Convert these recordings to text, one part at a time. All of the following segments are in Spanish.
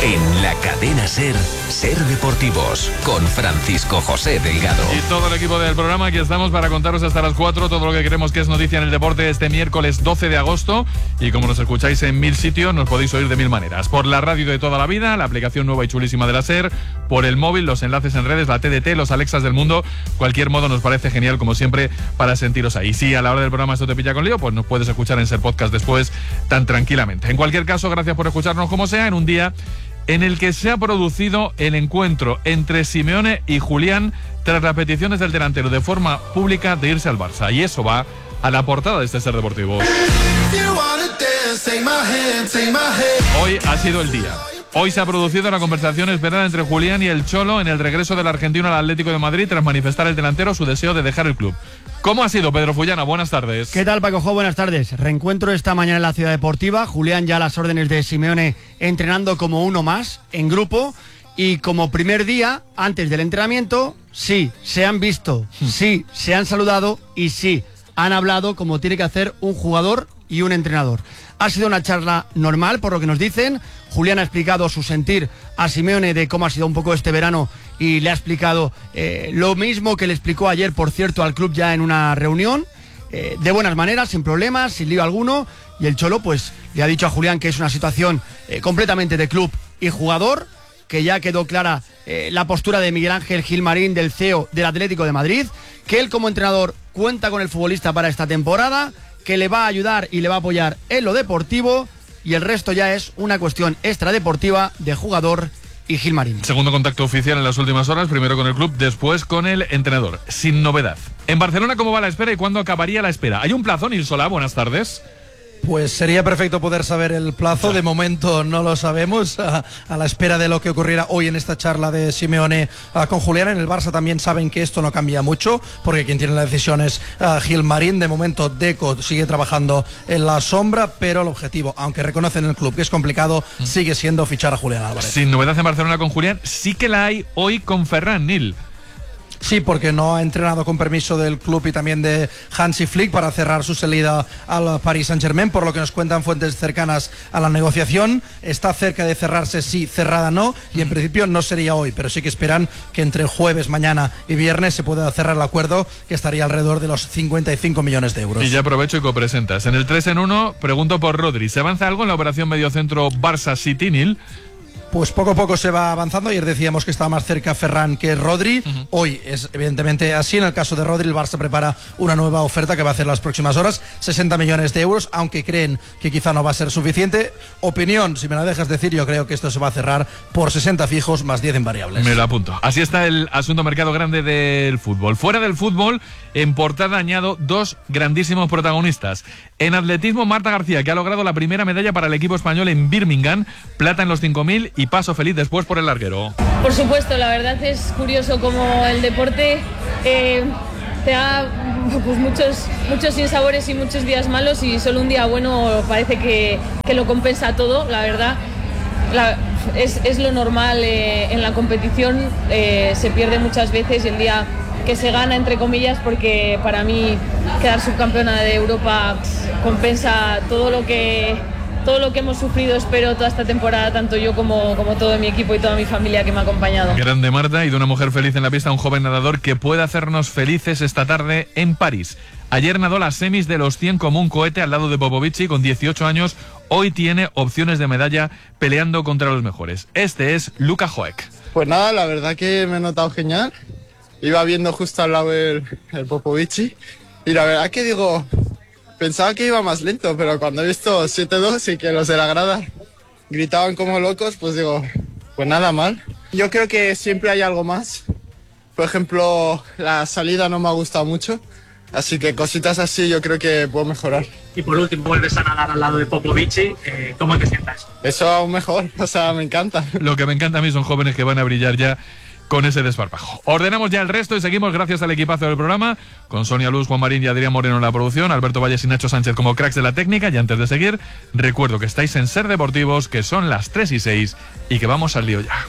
En la cadena SER, Ser Deportivos, con Francisco José Delgado. Y todo el equipo del programa, aquí estamos para contaros hasta las 4 todo lo que creemos que es noticia en el deporte este miércoles 12 de agosto. Y como nos escucháis en 1000 sitios, nos podéis oír de 1000 maneras. Por la radio de toda la vida, la aplicación nueva y chulísima de la SER, por el móvil, los enlaces en redes, la TDT, los Alexas del mundo. Cualquier modo nos parece genial, como siempre, para sentiros ahí. Si a la hora del programa esto te pilla con lío, pues nos puedes escuchar en SER Podcast después tan tranquilamente. En cualquier caso, gracias por escucharnos como sea, en un día en el que se ha producido el encuentro entre Simeone y Julián tras las peticiones del delantero de forma pública de irse al Barça. Y eso va a la portada de este Ser Deportivos. Hoy ha sido el día. Hoy se ha producido la conversación esperada entre Julián y el Cholo en el regreso del argentino al Atlético de Madrid tras manifestar el delantero su deseo de dejar el club. ¿Cómo ha sido, Pedro Fullana? Buenas tardes. ¿Qué tal, Paco Jo? Buenas tardes. Reencuentro esta mañana en la Ciudad Deportiva. Julián ya a las órdenes de Simeone entrenando como uno más, en grupo. Y como primer día, antes del entrenamiento, sí, se han visto, sí, se han saludado y sí, han hablado como tiene que hacer un jugador y un entrenador. Ha sido una charla normal, por lo que nos dicen. Julián ha explicado su sentir a Simeone de cómo ha sido un poco este verano y le ha explicado lo mismo que le explicó ayer, por cierto, al club ya en una reunión, de buenas maneras, sin problemas, sin lío alguno. Y el Cholo pues le ha dicho a Julián que es una situación completamente de club y jugador, que ya quedó clara la postura de Miguel Ángel Gilmarín, del CEO del Atlético de Madrid, que él como entrenador cuenta con el futbolista para esta temporada, que le va a ayudar y le va a apoyar en lo deportivo, y el resto ya es una cuestión extradeportiva de jugador y Gilmarín. Segundo contacto oficial en las últimas horas, primero con el club, después con el entrenador, sin novedad. En Barcelona, ¿cómo va la espera y cuándo acabaría la espera? ¿Hay un plazo, Nil Solá? Buenas tardes. Pues sería perfecto poder saber el plazo. De momento no lo sabemos, a la espera de lo que ocurriera hoy en esta charla de Simeone con Julián. En el Barça también saben que esto no cambia mucho, porque quien tiene la decisión es Gilmarín. De momento Deco sigue trabajando en la sombra, pero el objetivo, aunque reconocen en el club que es complicado, sigue siendo fichar a Julián Álvarez. Sin novedad en Barcelona con Julián, sí que la hay hoy con Ferran, Nil. Sí, porque no ha entrenado con permiso del club y también de Hansi Flick para cerrar su salida al Paris Saint-Germain, por lo que nos cuentan fuentes cercanas a la negociación. Está cerca de cerrarse, sí, cerrada no, y en principio no sería hoy, pero sí que esperan que entre jueves, mañana y viernes se pueda cerrar el acuerdo, que estaría alrededor de los 55 millones de euros. Y ya aprovecho y copresentas. En el 3 en 1, pregunto por Rodri. ¿Se avanza algo en la operación mediocentro Barça-City, Nil? Pues poco a poco se va avanzando. Ayer decíamos que estaba más cerca Ferran que Rodri. Hoy es evidentemente así. En el caso de Rodri, el Barça prepara una nueva oferta que va a hacer las próximas horas, 60 millones de euros, aunque creen que quizá no va a ser suficiente. Opinión, si me la dejas decir, yo creo que esto se va a cerrar por 60 fijos más 10 en variables. Me lo apunto. Así está el asunto mercado grande del fútbol. Fuera del fútbol, en portada añado dos grandísimos protagonistas. En atletismo, Marta García, que ha logrado la primera medalla para el equipo español en Birmingham, plata en los 5000 y paso feliz después por el larguero. Por supuesto, la verdad es curioso como el deporte te da pues muchos sinsabores y muchos días malos, y solo un día bueno parece que lo compensa todo, la verdad. Es lo normal en la competición, se pierde muchas veces, y el día que se gana, entre comillas, porque para mí quedar subcampeona de Europa compensa todo lo que hemos sufrido, espero, toda esta temporada, tanto yo como todo mi equipo y toda mi familia que me ha acompañado. Grande Marta, y de una mujer feliz en la pista, un joven nadador que puede hacernos felices esta tarde en París. Ayer nadó las semis de los 100 como un cohete al lado de Popovici con 18 años. Hoy tiene opciones de medalla peleando contra los mejores. Este es Luka Hoek. Pues nada, la verdad que me he notado genial. Iba viendo justo al lado el Popovici, y la verdad que digo, pensaba que iba más lento, pero cuando he visto 7-2 y que los de la grada gritaban como locos, pues digo, pues nada mal. Yo creo que siempre hay algo más. Por ejemplo, la salida no me ha gustado mucho, así que cositas así yo creo que puedo mejorar. Y por último, vuelves a nadar al lado de Popovici. ¿Cómo te sientas? Eso aún mejor, o sea, me encanta. Lo que me encanta a mí son jóvenes que van a brillar ya con ese desparpajo. Ordenamos ya el resto y seguimos gracias al equipazo del programa, con Sonia Luz, Juan Marín y Adrián Moreno en la producción, Alberto Valles y Nacho Sánchez como cracks de la técnica. Y antes de seguir, recuerdo que estáis en Ser Deportivos, que son las 3:06 y que vamos al lío ya.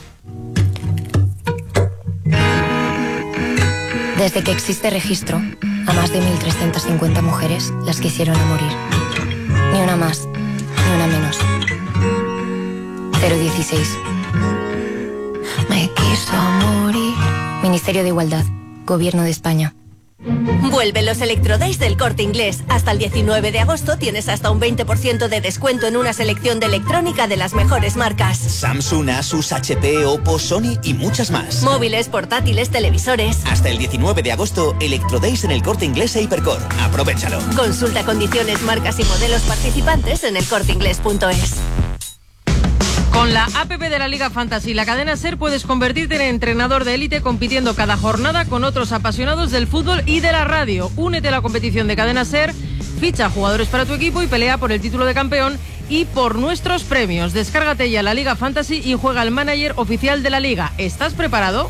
Desde que existe registro, a más de 1.350 mujeres las quisieron a morir. Ni una más, ni una menos. 016. Me quiso morir. Ministerio de Igualdad, Gobierno de España. Vuelven los Electrodays del Corte Inglés. Hasta el 19 de agosto tienes hasta un 20% de descuento en una selección de electrónica de las mejores marcas. Samsung, Asus, HP, Oppo, Sony y muchas más. Móviles, portátiles, televisores. Hasta el 19 de agosto, Electrodays en el Corte Inglés e Hipercor. Aprovéchalo. Consulta condiciones, marcas y modelos participantes en elcorteinglés.es. Con la APP de la Liga Fantasy, la cadena SER, puedes convertirte en entrenador de élite compitiendo cada jornada con otros apasionados del fútbol y de la radio. Únete a la competición de cadena SER, ficha jugadores para tu equipo y pelea por el título de campeón y por nuestros premios. Descárgate ya la Liga Fantasy y juega al manager oficial de la Liga. ¿Estás preparado?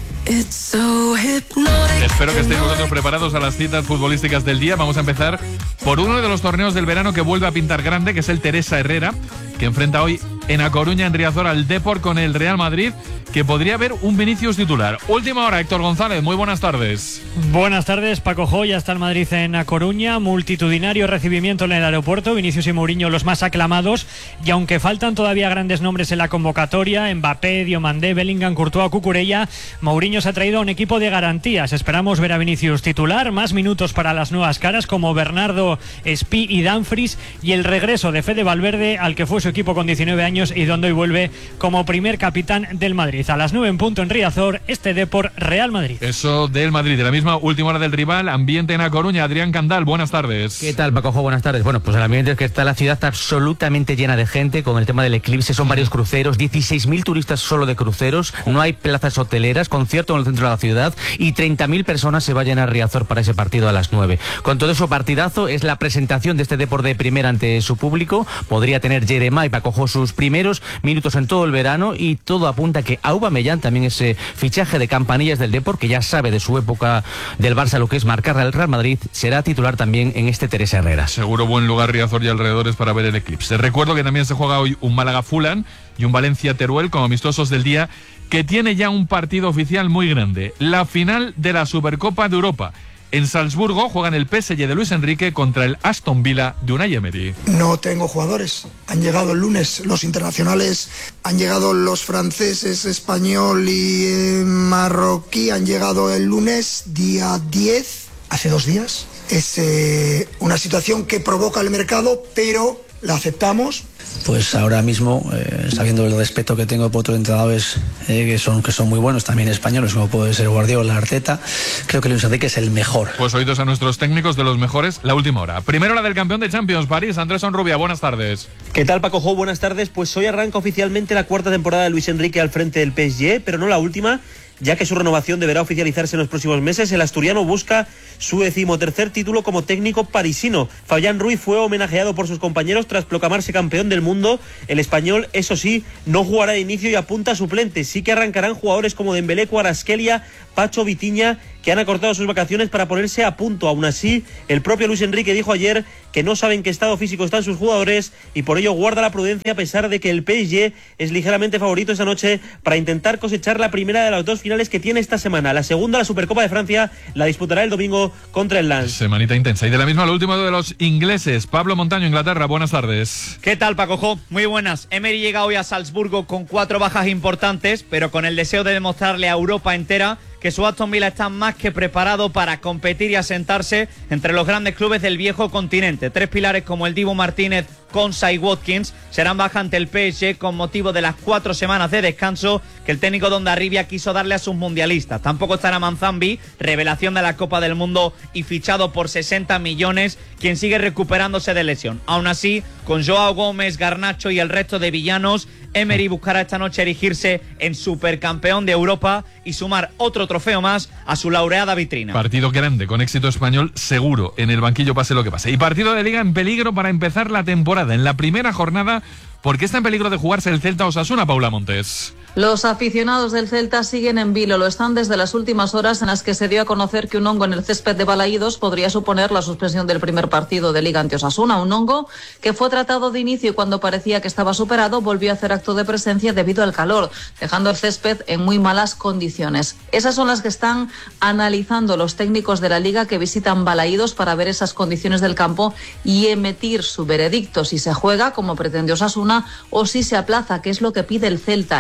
Espero que estéis vosotros preparados a las citas futbolísticas del día. Vamos a empezar por uno de los torneos del verano que vuelve a pintar grande, que es el Teresa Herrera, que enfrenta hoy en A Coruña, en Riazor, al Depor con el Real Madrid, que podría haber un Vinicius titular. Última hora, Héctor González, muy buenas tardes. Buenas tardes, Paco Jo, ya está el Madrid en A Coruña, multitudinario recibimiento en el aeropuerto, Vinicius y Mourinho los más aclamados, y aunque faltan todavía grandes nombres en la convocatoria, Mbappé, Diomandé, Bellingham, Courtois, Cucurella, Mourinho se ha traído a un equipo de garantías. Esperamos ver a Vinicius titular, más minutos para las nuevas caras como Bernardo, Spi y Dumfries, y el regreso de Fede Valverde, al que fue su equipo con 19 años y donde hoy vuelve como primer capitán del Madrid. A las 9 en punto en Riazor, este Depor Real Madrid. Eso del Madrid, de la misma última hora del rival, ambiente en A Coruña. Adrián Candal, buenas tardes. ¿Qué tal, Paco Jo? Buenas tardes. Bueno, pues el ambiente es que está la ciudad absolutamente llena de gente con el tema del eclipse. Son varios cruceros, 16.000 turistas solo de cruceros, no hay plazas hoteleras, concierto en el centro de la ciudad y 30.000 personas se vayan a Riazor para ese partido a las 9. Con todo eso, partidazo, es la presentación de este Depor de primera ante su público. Podría tener Jeremá y Paco Jo sus primeros minutos en todo el verano y todo apunta a que Aubameyang, también ese fichaje de campanillas del Depor, que ya sabe de su época del Barça lo que es marcar al Real Madrid, será titular también en este Teresa Herrera. Seguro buen lugar Riazor y alrededores para ver el eclipse. Recuerdo que también se juega hoy un Málaga-Fulham y un Valencia-Teruel como amistosos del día, que tiene ya un partido oficial muy grande, la final de la Supercopa de Europa. En Salzburgo juegan el PSG de Luis Enrique contra el Aston Villa de Unai Emery. No tengo jugadores. Han llegado el lunes los internacionales, han llegado los franceses, español y marroquí, han llegado el lunes, día 10, hace 2 días. Es una situación que provoca el mercado, pero la aceptamos. Pues ahora mismo, sabiendo el respeto que tengo por otros entrenadores que son muy buenos, también españoles, como puede ser Guardiola, Arteta, creo que Luis Enrique es el mejor. Pues oídos a nuestros técnicos de los mejores, la última hora. Primero la del campeón de Champions, París, Andrés Onrubia, buenas tardes. ¿Qué tal, Paco Jo? Buenas tardes. Pues hoy arranca oficialmente la 4ª temporada de Luis Enrique al frente del PSG, pero no la última, ya que su renovación deberá oficializarse en los próximos meses. El asturiano busca su 13º título como técnico parisino. Fabián Ruiz fue homenajeado por sus compañeros tras proclamarse campeón del mundo. El español, eso sí, no jugará de inicio y apunta a suplente. Sí que arrancarán jugadores como Dembélé, Kvaratskhelia, Pacho, Vitinha, que han acortado sus vacaciones para ponerse a punto. Aún así, el propio Luis Enrique dijo ayer que no saben qué estado físico están sus jugadores y por ello guarda la prudencia, a pesar de que el PSG es ligeramente favorito esta noche para intentar cosechar la primera de las 2 finales que tiene esta semana. La segunda, la Supercopa de Francia, la disputará el domingo contra el Lens. Semanita intensa. Y de la misma, lo último de los ingleses. Pablo Montaño, Inglaterra, buenas tardes. ¿Qué tal, Paco Jo? Muy buenas. Emery llega hoy a Salzburgo con 4 bajas importantes, pero con el deseo de demostrarle a Europa entera que su Aston Villa está más que preparado para competir y asentarse entre los grandes clubes del viejo continente. 3 pilares como el Dibu Martínez, Konsa y Watkins serán baja ante el PSG con motivo de las 4 semanas de descanso que el técnico Dondarribia quiso darle a sus mundialistas. Tampoco estará Manzambi, revelación de la Copa del Mundo y fichado por 60 millones, quien sigue recuperándose de lesión. Aún así, con Joao Gómez, Garnacho y el resto de villanos, Emery buscará esta noche erigirse en supercampeón de Europa y sumar otro trofeo más a su laureada vitrina. Partido grande, con éxito español seguro, en el banquillo pase lo que pase. Y partido de Liga en peligro para empezar la temporada. En la primera jornada, ¿por qué está en peligro de jugarse el Celta Osasuna, Paula Montes? Los aficionados del Celta siguen en vilo, lo están desde las últimas horas en las que se dio a conocer que un hongo en el césped de Balaídos podría suponer la suspensión del primer partido de Liga ante Osasuna. Un hongo que fue tratado de inicio y cuando parecía que estaba superado volvió a hacer acto de presencia debido al calor, dejando el césped en muy malas condiciones. Esas son las que están analizando los técnicos de la Liga que visitan Balaídos para ver esas condiciones del campo y emitir su veredicto si se juega, como pretende Osasuna, o si se aplaza, que es lo que pide el Celta. Incluso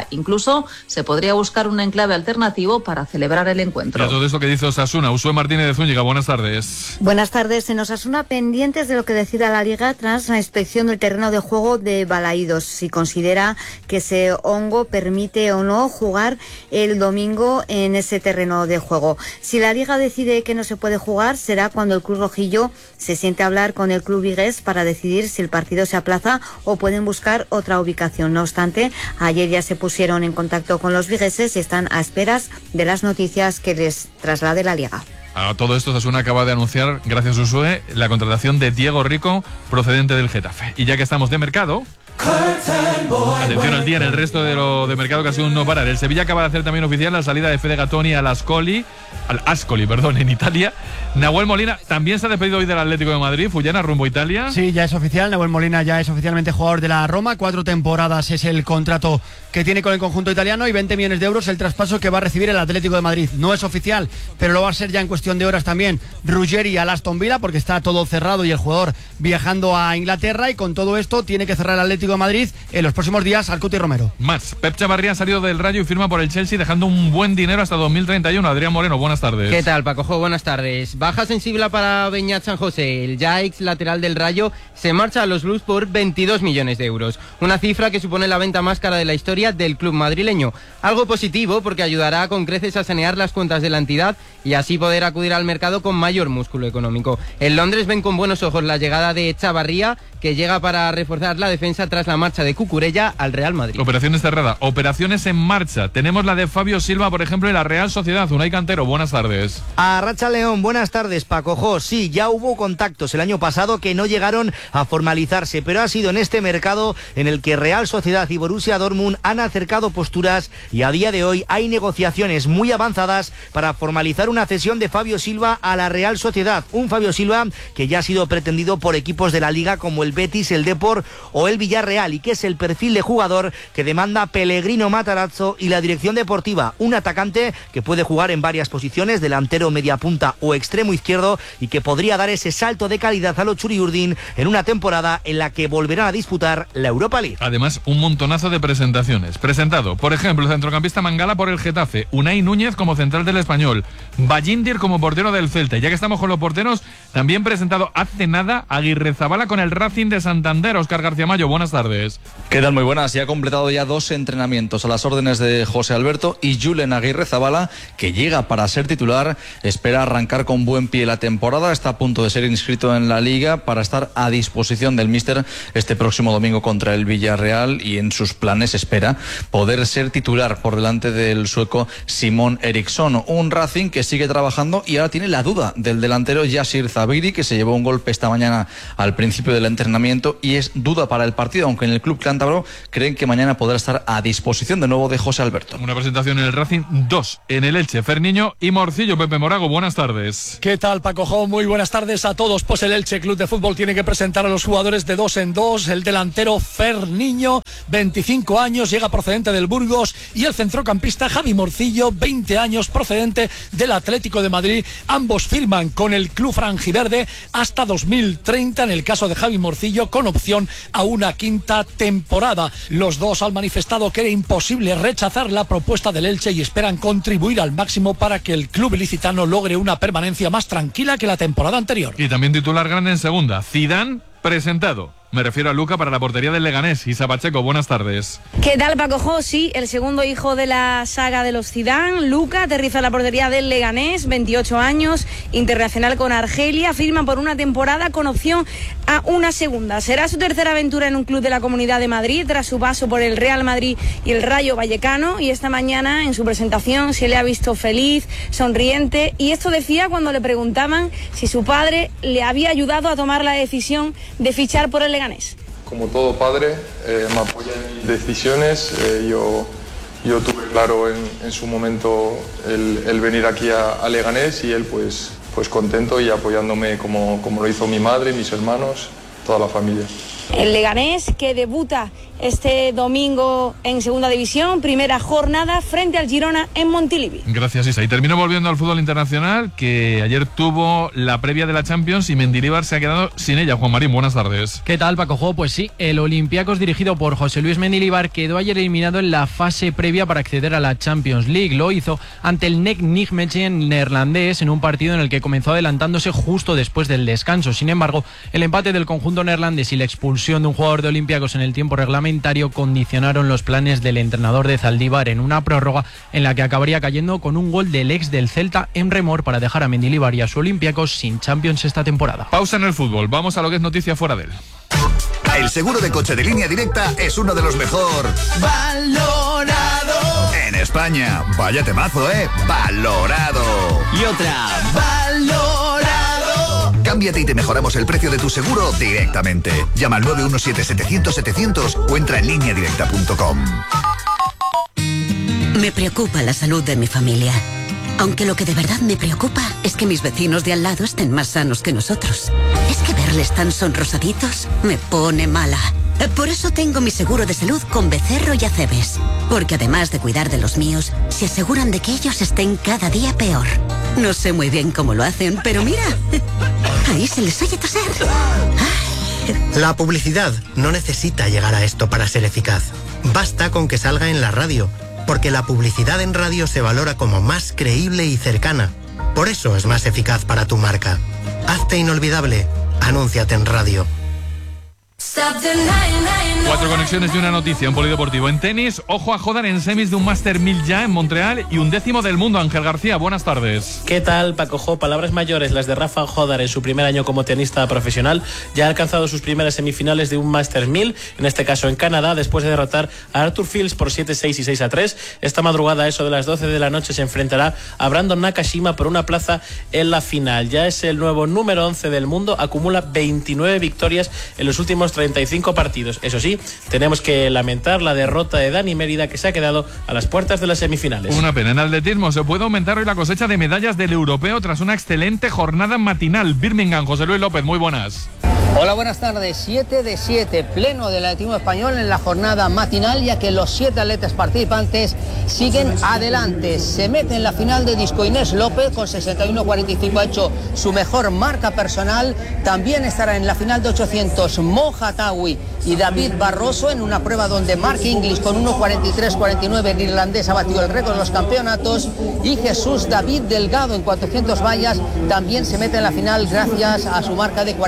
Incluso se podría buscar un enclave alternativo para celebrar el encuentro. Y a todo esto que dice Osasuna, Usue Martínez de Zúñiga, buenas tardes. Buenas tardes. En Osasuna, pendientes de lo que decida la Liga tras la inspección del terreno de juego de Balaídos, si considera que ese hongo permite o no jugar el domingo en ese terreno de juego. Si la Liga decide que no se puede jugar, será cuando el club rojillo se siente a hablar con el club vigués para decidir si el partido se aplaza o pueden buscar otra ubicación. No obstante, ayer ya se pusieron en contacto con los vigueses y están a esperas de las noticias que les traslade la Liga. A todo esto, Osasuna acaba de anunciar, gracias a Usue, la contratación de Diego Rico, procedente del Getafe. Y ya que estamos de mercado, atención al día en el resto de lo de mercado que ha sido un no parar. El Sevilla acaba de hacer también oficial la salida de Fede Gattoni al Ascoli, en Italia. Nahuel Molina también se ha despedido hoy del Atlético de Madrid. Fullana, rumbo a Italia. Sí, ya es oficial. Nahuel Molina ya es oficialmente jugador de la Roma. 4 temporadas es el contrato que tiene con el conjunto italiano y 20 millones de euros el traspaso que va a recibir el Atlético de Madrid. No es oficial, pero lo va a ser ya en cuestión de horas también Ruggeri al Aston Villa, porque está todo cerrado y el jugador viajando a Inglaterra, y con todo esto tiene que cerrar el Atlético de Madrid en los próximos días al Cuti Romero. Más, Pep Chavarría ha salido del Rayo y firma por el Chelsea, dejando un buen dinero hasta 2031. Adrián Moreno, buenas tardes. ¿Qué tal, Pacojo? Buenas tardes. Baja sensible para Beñat San José. El ya ex lateral del Rayo se marcha a los Blues por 22 millones de euros. Una cifra que supone la venta más cara de la historia del club madrileño. Algo positivo porque ayudará con creces a sanear las cuentas de la entidad y así poder acudir al mercado con mayor músculo económico. En Londres ven con buenos ojos la llegada de Chavarría, que llega para reforzar la defensa tras la marcha de Cucurella al Real Madrid. Operaciones cerradas, operaciones en marcha. Tenemos la de Fabio Silva, por ejemplo, en la Real Sociedad. Unai Cantero, buenas tardes. A Racha León, buenas tardes, Pacojo. Sí, ya hubo contactos el año pasado que no llegaron a formalizarse, pero ha sido en este mercado en el que Real Sociedad y Borussia Dortmund han acercado posturas y a día de hoy hay negociaciones muy avanzadas para formalizar una cesión de Fabio Silva a la Real Sociedad. Un Fabio Silva que ya ha sido pretendido por equipos de la Liga como el Betis, el Depor o el Villarreal, y que es el perfil de jugador que demanda Pellegrino Matarazzo y la dirección deportiva. Un atacante que puede jugar en varias posiciones, delantero, mediapunta o extremo izquierdo, y que podría dar ese salto de calidad a los Churiurdin en una temporada en la que volverán a disputar la Europa League. Además, un montonazo de presentaciones. Presentado, por ejemplo, el centrocampista Mangala por el Getafe, Unai Núñez como central del Español, Ballíndir como portero del Celta. Ya que estamos con los porteros, también presentado hace nada Aguirrezabala con el Racing de Santander. Óscar García Mayo, buenas tardes. ¿Qué tal? Muy buenas. Y ha completado ya 2 entrenamientos a las órdenes de José Alberto, y Julen Aguirrezabala, que llega para ser titular, espera arrancar con buen pie la temporada. Está a punto de ser inscrito en la Liga para estar a disposición del míster este próximo domingo contra el Villarreal, y en sus planes espera poder ser titular por delante del sueco Simón Eriksson. Un Racing que sigue trabajando y ahora tiene la duda del delantero Yasir Zabiri, que se llevó un golpe esta mañana al principio del entrenamiento y es duda para el partido, aunque en el club cántabro creen que mañana podrá estar a disposición de nuevo de José Alberto. Una presentación en el Racing, 2 en el Elche. Ferniño y Morcillo. Pepe Morago, buenas tardes. ¿Qué tal, Paco Jo? Muy buenas tardes a todos. Pues el Elche Club de Fútbol tiene que presentar a los jugadores de 2 en 2. El delantero Ferniño, 25 años, llega procedente del Burgos, y el centrocampista Javi Morcillo, 20 años, procedente del Atlético de Madrid. Ambos firman con el club franjiverde hasta 2030, en el caso de Javi Morcillo, con opción a una 5ª temporada. Los dos han manifestado que era imposible rechazar la propuesta del Elche y esperan contribuir al máximo para que el club ilicitano logre una permanencia más tranquila que la temporada anterior. Y también titular grande en segunda, Zidane presentado. Me refiero a Luca para la portería del Leganés. Isa Pacheco, buenas tardes. ¿Qué tal, Paco Jo? Sí, el segundo hijo de la saga de los Zidane, Luca, aterriza en la portería del Leganés, 28 años, internacional con Argelia, firma por una temporada con opción a una segunda. Será su tercera aventura en un club de la Comunidad de Madrid, tras su paso por el Real Madrid y el Rayo Vallecano, y esta mañana en su presentación se le ha visto feliz, sonriente, y esto decía cuando le preguntaban si su padre le había ayudado a tomar la decisión de fichar por el Leganés. Como todo padre, me apoya en mis decisiones. Yo tuve claro en su momento el venir aquí a Leganés, y él pues contento y apoyándome como lo hizo mi madre, mis hermanos, toda la familia. El Leganés, que debuta este domingo en segunda división, primera jornada frente al Girona en Montilivi. Gracias, Isa. Y termino volviendo al fútbol internacional, que ayer tuvo la previa de la Champions y Mendilibar se ha quedado sin ella. Juan Marín, buenas tardes. ¿Qué tal, Paco? Pues sí, el Olympiacos dirigido por José Luis Mendilibar quedó ayer eliminado en la fase previa para acceder a la Champions League. Lo hizo ante el NEC Nijmegen neerlandés en un partido en el que comenzó adelantándose justo después del descanso. Sin embargo, el empate del conjunto neerlandés y la expulsión de un jugador de Olympiacos en el tiempo reglamentario condicionaron los planes del entrenador de Zaldívar en una prórroga en la que acabaría cayendo con un gol del ex del Celta Emre Mor para dejar a Mendilibar y a su Olympiacos sin Champions esta temporada. Pausa en el fútbol, vamos a lo que es noticia fuera de él. El seguro de coche de Línea Directa es uno de los mejor valorado en España. Vaya temazo, valorado. Y otra, valorado. Cámbiate y te mejoramos el precio de tu seguro directamente. Llama al 917-700-700 o entra en lineadirecta.com. Me preocupa la salud de mi familia. Aunque lo que de verdad me preocupa es que mis vecinos de al lado estén más sanos que nosotros. Es que verles tan sonrosaditos me pone mala. Por eso tengo mi seguro de salud con Becerro y Acebes. Porque además de cuidar de los míos, se aseguran de que ellos estén cada día peor. No sé muy bien cómo lo hacen, pero mira, ahí se les oye toser. La publicidad no necesita llegar a esto para ser eficaz. Basta con que salga en la radio, porque la publicidad en radio se valora como más creíble y cercana. Por eso es más eficaz para tu marca. Hazte inolvidable. Anúnciate en radio. 4 conexiones y una noticia, un polideportivo. En tenis, ojo a Jodar en semis de un Master 1000 ya en Montreal y un 10º del mundo. Ángel García, buenas tardes. ¿Qué tal, Paco? Palabras mayores las de Rafa Jodar en su primer año como tenista profesional. Ya ha alcanzado sus primeras semifinales de un Master 1000, en este caso en Canadá, después de derrotar a Arthur Fields por 7-6 y 6-3. Esta madrugada, a eso de las 12 de la noche, se enfrentará a Brandon Nakashima por una plaza en la final. Ya es el nuevo número 11 del mundo, acumula 29 victorias en los últimos 35 partidos. Eso sí, tenemos que lamentar la derrota de Dani Mérida, que se ha quedado a las puertas de las semifinales. Una pena. En atletismo se puede aumentar hoy la cosecha de medallas del europeo tras una excelente jornada matinal. Birmingham, José Luis López, muy buenas. Hola, buenas tardes. 7 de 7, pleno del atletismo español en la jornada matinal, ya que los 7 atletas participantes siguen adelante. Se mete en la final de disco Inés López, con 61.45 ha hecho su mejor marca personal. También estará en la final de 800 Moja Tawi y David Barroso, en una prueba donde Mark Inglis con 1.43.49 el irlandés ha batido el récord de los campeonatos, y Jesús David Delgado en 400 vallas también se mete en la final gracias a su marca de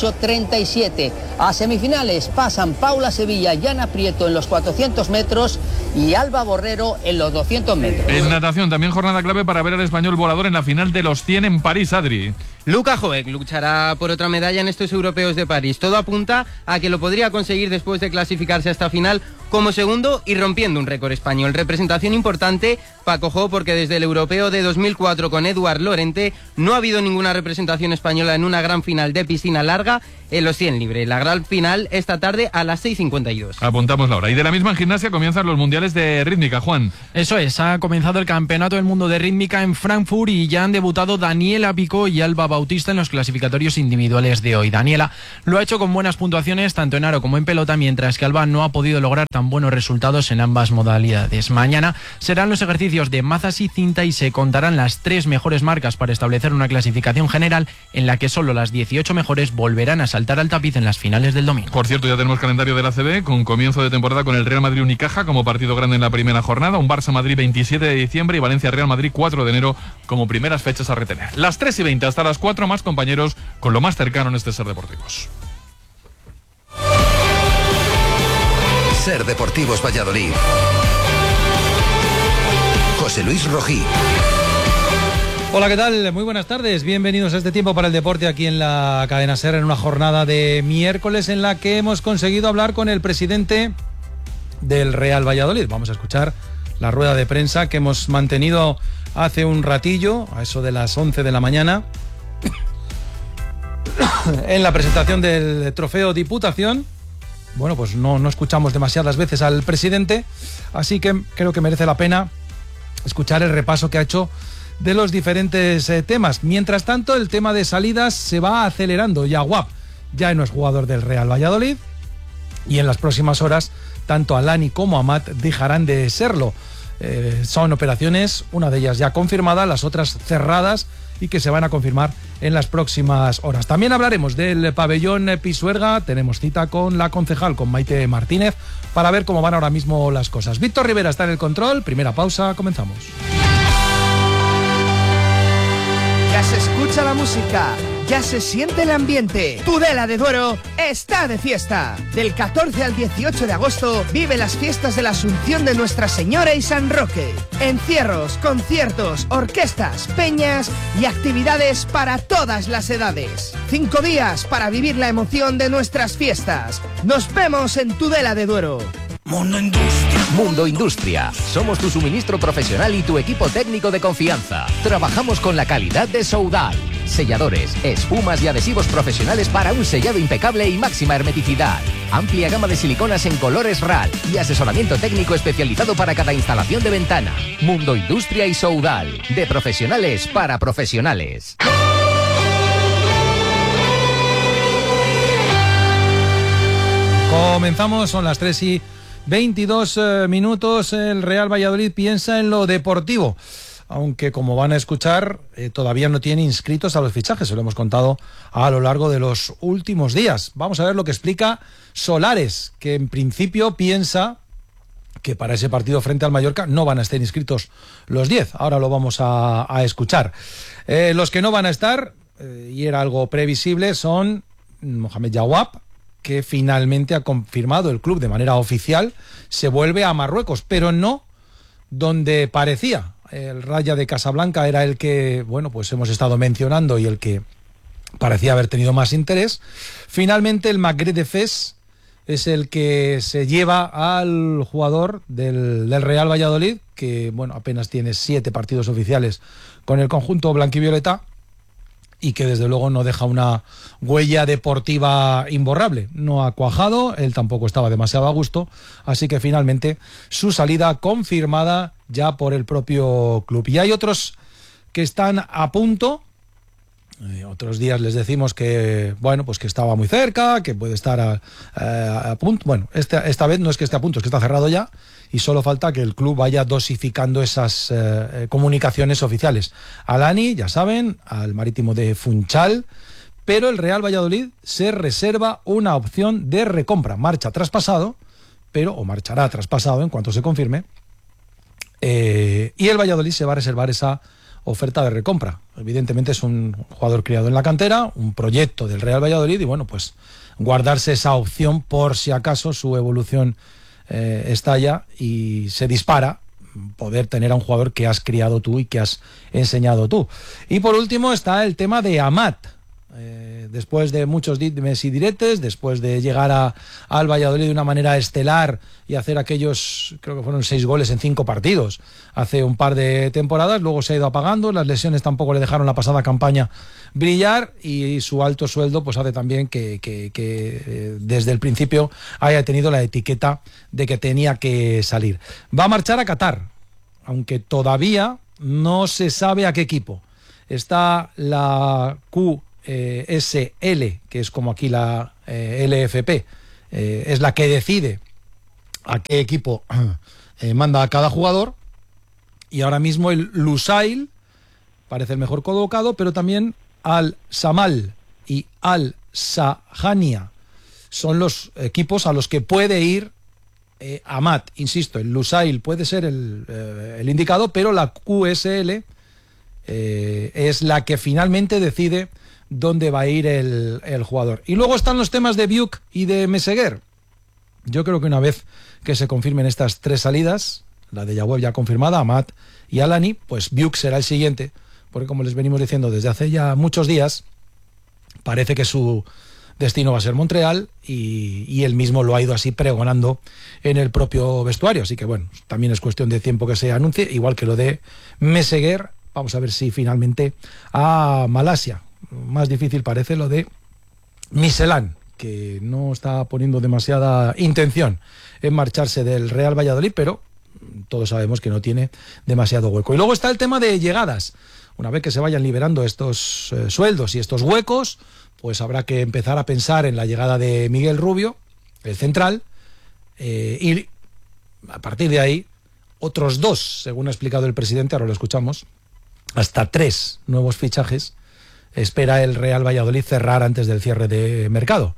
48.37. A semifinales pasan Paula Sevilla y Ana Prieto en los 400 metros y Alba Borrero en los 200 metros. En natación también jornada clave para ver al español volador en la final de los 100 en París, Adri. Luka Joek luchará por otra medalla en estos europeos de París. Todo apunta a que lo podría conseguir después de clasificarse a esta final como segundo y rompiendo un récord español. Representación importante, Paco Jo, porque desde el europeo de 2004 con Eduard Lorente no ha habido ninguna representación española en una gran final de piscina larga en los 100 libre. La gran final esta tarde a las 6:52. Apuntamos la hora. Y de la misma en gimnasia comienzan los mundiales de rítmica, Juan. Eso es, ha comenzado el Campeonato del Mundo de Rítmica en Frankfurt y ya han debutado Daniela Picó y Alba Bautista en los clasificatorios individuales de hoy. Daniela lo ha hecho con buenas puntuaciones tanto en aro como en pelota, mientras que Alba no ha podido lograr tan buenos resultados en ambas modalidades. Mañana serán los ejercicios de mazas y cinta y se contarán las 3 mejores marcas para establecer una clasificación general en la que solo las 18 mejores volverán a saltar al tapiz en las finales del domingo. Por cierto, ya tenemos calendario de la ACB con comienzo de temporada con el Real Madrid Unicaja como partido grande en la primera jornada, un Barça Madrid 27 de diciembre y Valencia Real Madrid 4 de enero como primeras fechas a retener. Las 3:20 hasta las 4 más, compañeros, con lo más cercano en este Ser Deportivos. Ser Deportivos Valladolid. José Luis Rojí. Hola, ¿qué tal? Muy buenas tardes. Bienvenidos a este tiempo para el deporte aquí en la cadena SER, en una jornada de miércoles en la que hemos conseguido hablar con el presidente del Real Valladolid. Vamos a escuchar la rueda de prensa que hemos mantenido hace un ratillo, a eso de las 11 de la mañana, en la presentación del trofeo Diputación. Bueno, pues no escuchamos demasiadas veces al presidente, así que creo que merece la pena escuchar el repaso que ha hecho de los diferentes temas. Mientras tanto, el tema de salidas se va acelerando. Yaguap ya no es jugador del Real Valladolid, y en las próximas horas tanto Alani como Amat dejarán de serlo. Son operaciones, una de ellas ya confirmada, las otras cerradas y que se van a confirmar en las próximas horas. También hablaremos del pabellón Pisuerga, tenemos cita con la concejal, con Maite Martínez, para ver cómo van ahora mismo las cosas. Víctor Rivera está en el control, primera pausa, comenzamos. Ya se escucha la música, ya se siente el ambiente. Tudela de Duero está de fiesta. Del 14 al 18 de agosto vive las fiestas de la Asunción de Nuestra Señora y San Roque. Encierros, conciertos, orquestas, peñas y actividades para todas las edades. 5 días para vivir la emoción de nuestras fiestas. Nos vemos en Tudela de Duero. Mundo Industria. Mundo Industria. Somos tu suministro profesional y tu equipo técnico de confianza. Trabajamos con la calidad de Soudal. Selladores, espumas y adhesivos profesionales para un sellado impecable y máxima hermeticidad. Amplia gama de siliconas en colores RAL y asesoramiento técnico especializado para cada instalación de ventana. Mundo Industria y Soudal. De profesionales para profesionales. Comenzamos, son las 3:22 minutos. El Real Valladolid piensa en lo deportivo, aunque como van a escuchar, todavía no tiene inscritos a los fichajes, se lo hemos contado a lo largo de los últimos días. Vamos a ver lo que explica Solares, que en principio piensa que para ese partido frente al Mallorca no van a estar inscritos los 10. Ahora lo vamos a escuchar. Los que no van a estar, y era algo previsible, son Mohamed Jawab, que finalmente ha confirmado el club de manera oficial, se vuelve a Marruecos, pero no donde parecía. El Raja de Casablanca era el que, bueno, pues hemos estado mencionando y el que parecía haber tenido más interés. Finalmente el Maghreb de Fez es el que se lleva al jugador del Real Valladolid, que bueno, apenas tiene 7 partidos oficiales con el conjunto blanquivioleta y que desde luego no deja una huella deportiva imborrable. No ha cuajado, él tampoco estaba demasiado a gusto, así que finalmente su salida confirmada ya por el propio club. Y hay otros que están a punto. Otros días les decimos que, bueno, pues que estaba muy cerca, que puede estar a punto. Bueno, esta vez no es que esté a punto, es que está cerrado ya y solo falta que el club vaya dosificando esas comunicaciones oficiales. Alani, ya saben, al Marítimo de Funchal, pero el Real Valladolid se reserva una opción de recompra. Marcha traspasado, o marchará traspasado en cuanto se confirme, y el Valladolid se va a reservar esa oferta de recompra. Evidentemente es un jugador criado en la cantera, un proyecto del Real Valladolid y bueno, pues guardarse esa opción por si acaso su evolución estalla y se dispara, poder tener a un jugador que has criado tú y que has enseñado tú. Y por último está el tema de Amat. Después de muchos dimes y diretes, después de llegar al Valladolid de una manera estelar y hacer aquellos, creo que fueron 6 goles en 5 partidos hace un par de temporadas, luego se ha ido apagando, las lesiones tampoco le dejaron la pasada campaña brillar y su alto sueldo pues hace también que desde el principio haya tenido la etiqueta de que tenía que salir. Va a marchar a Qatar, aunque todavía no se sabe a qué equipo. Está la QSL, que es como aquí la LFP, es la que decide a qué equipo manda a cada jugador, y ahora mismo el Lusail parece el mejor colocado, pero también Al-Samal y Al-Sahania son los equipos a los que puede ir Amat. Insisto, el Lusail puede ser el indicado, pero la QSL es la que finalmente decide dónde va a ir el jugador. Y luego están los temas de Biuk y de Meseguer. Yo creo que una vez que se confirmen estas 3 salidas, la de Yaweb ya confirmada, Amat y Alani, pues Biuk será el siguiente, porque como les venimos diciendo desde hace ya muchos días, parece que su destino va a ser Montreal y él mismo lo ha ido así pregonando en el propio vestuario. Así que bueno, también es cuestión de tiempo que se anuncie, igual que lo de Meseguer. Vamos a ver si finalmente a Malasia. Más difícil parece lo de Miselán, que no está poniendo demasiada intención en marcharse del Real Valladolid, pero todos sabemos que no tiene demasiado hueco. Y luego está el tema de llegadas. Una vez que se vayan liberando estos sueldos y estos huecos, pues habrá que empezar a pensar en la llegada de Miguel Rubio, el central, y a partir de ahí, otros 2, según ha explicado el presidente, ahora lo escuchamos, hasta 3 nuevos fichajes espera el Real Valladolid cerrar antes del cierre de mercado.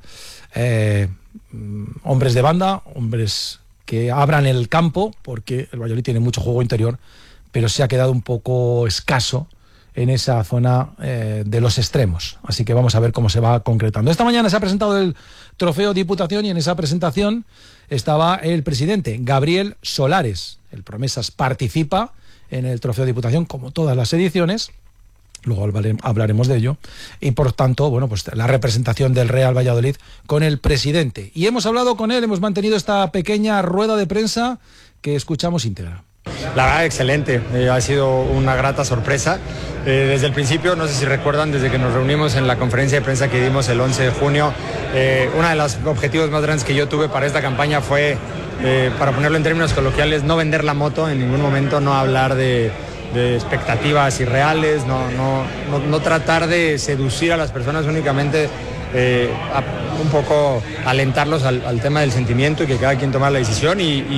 Hombres de banda, hombres que abran el campo, porque el Valladolid tiene mucho juego interior, pero se ha quedado un poco escaso en esa zona de los extremos. Así que vamos a ver cómo se va concretando. Esta mañana se ha presentado el Trofeo Diputación y en esa presentación estaba el presidente, Gabriel Solares. El Promesas participa en el Trofeo Diputación como todas las ediciones. Luego hablaremos de ello. Y por tanto, bueno, pues la representación del Real Valladolid con el presidente. Y hemos hablado con él, hemos mantenido esta pequeña rueda de prensa que escuchamos íntegra. La verdad, excelente. Ha sido una grata sorpresa. Desde el principio, no sé si recuerdan, desde que nos reunimos en la conferencia de prensa que dimos el 11 de junio, uno de los objetivos más grandes que yo tuve para esta campaña fue, para ponerlo en términos coloquiales, no vender la moto en ningún momento, no hablar de expectativas irreales, no tratar de seducir a las personas, únicamente un poco alentarlos al tema del sentimiento y que cada quien tome la decisión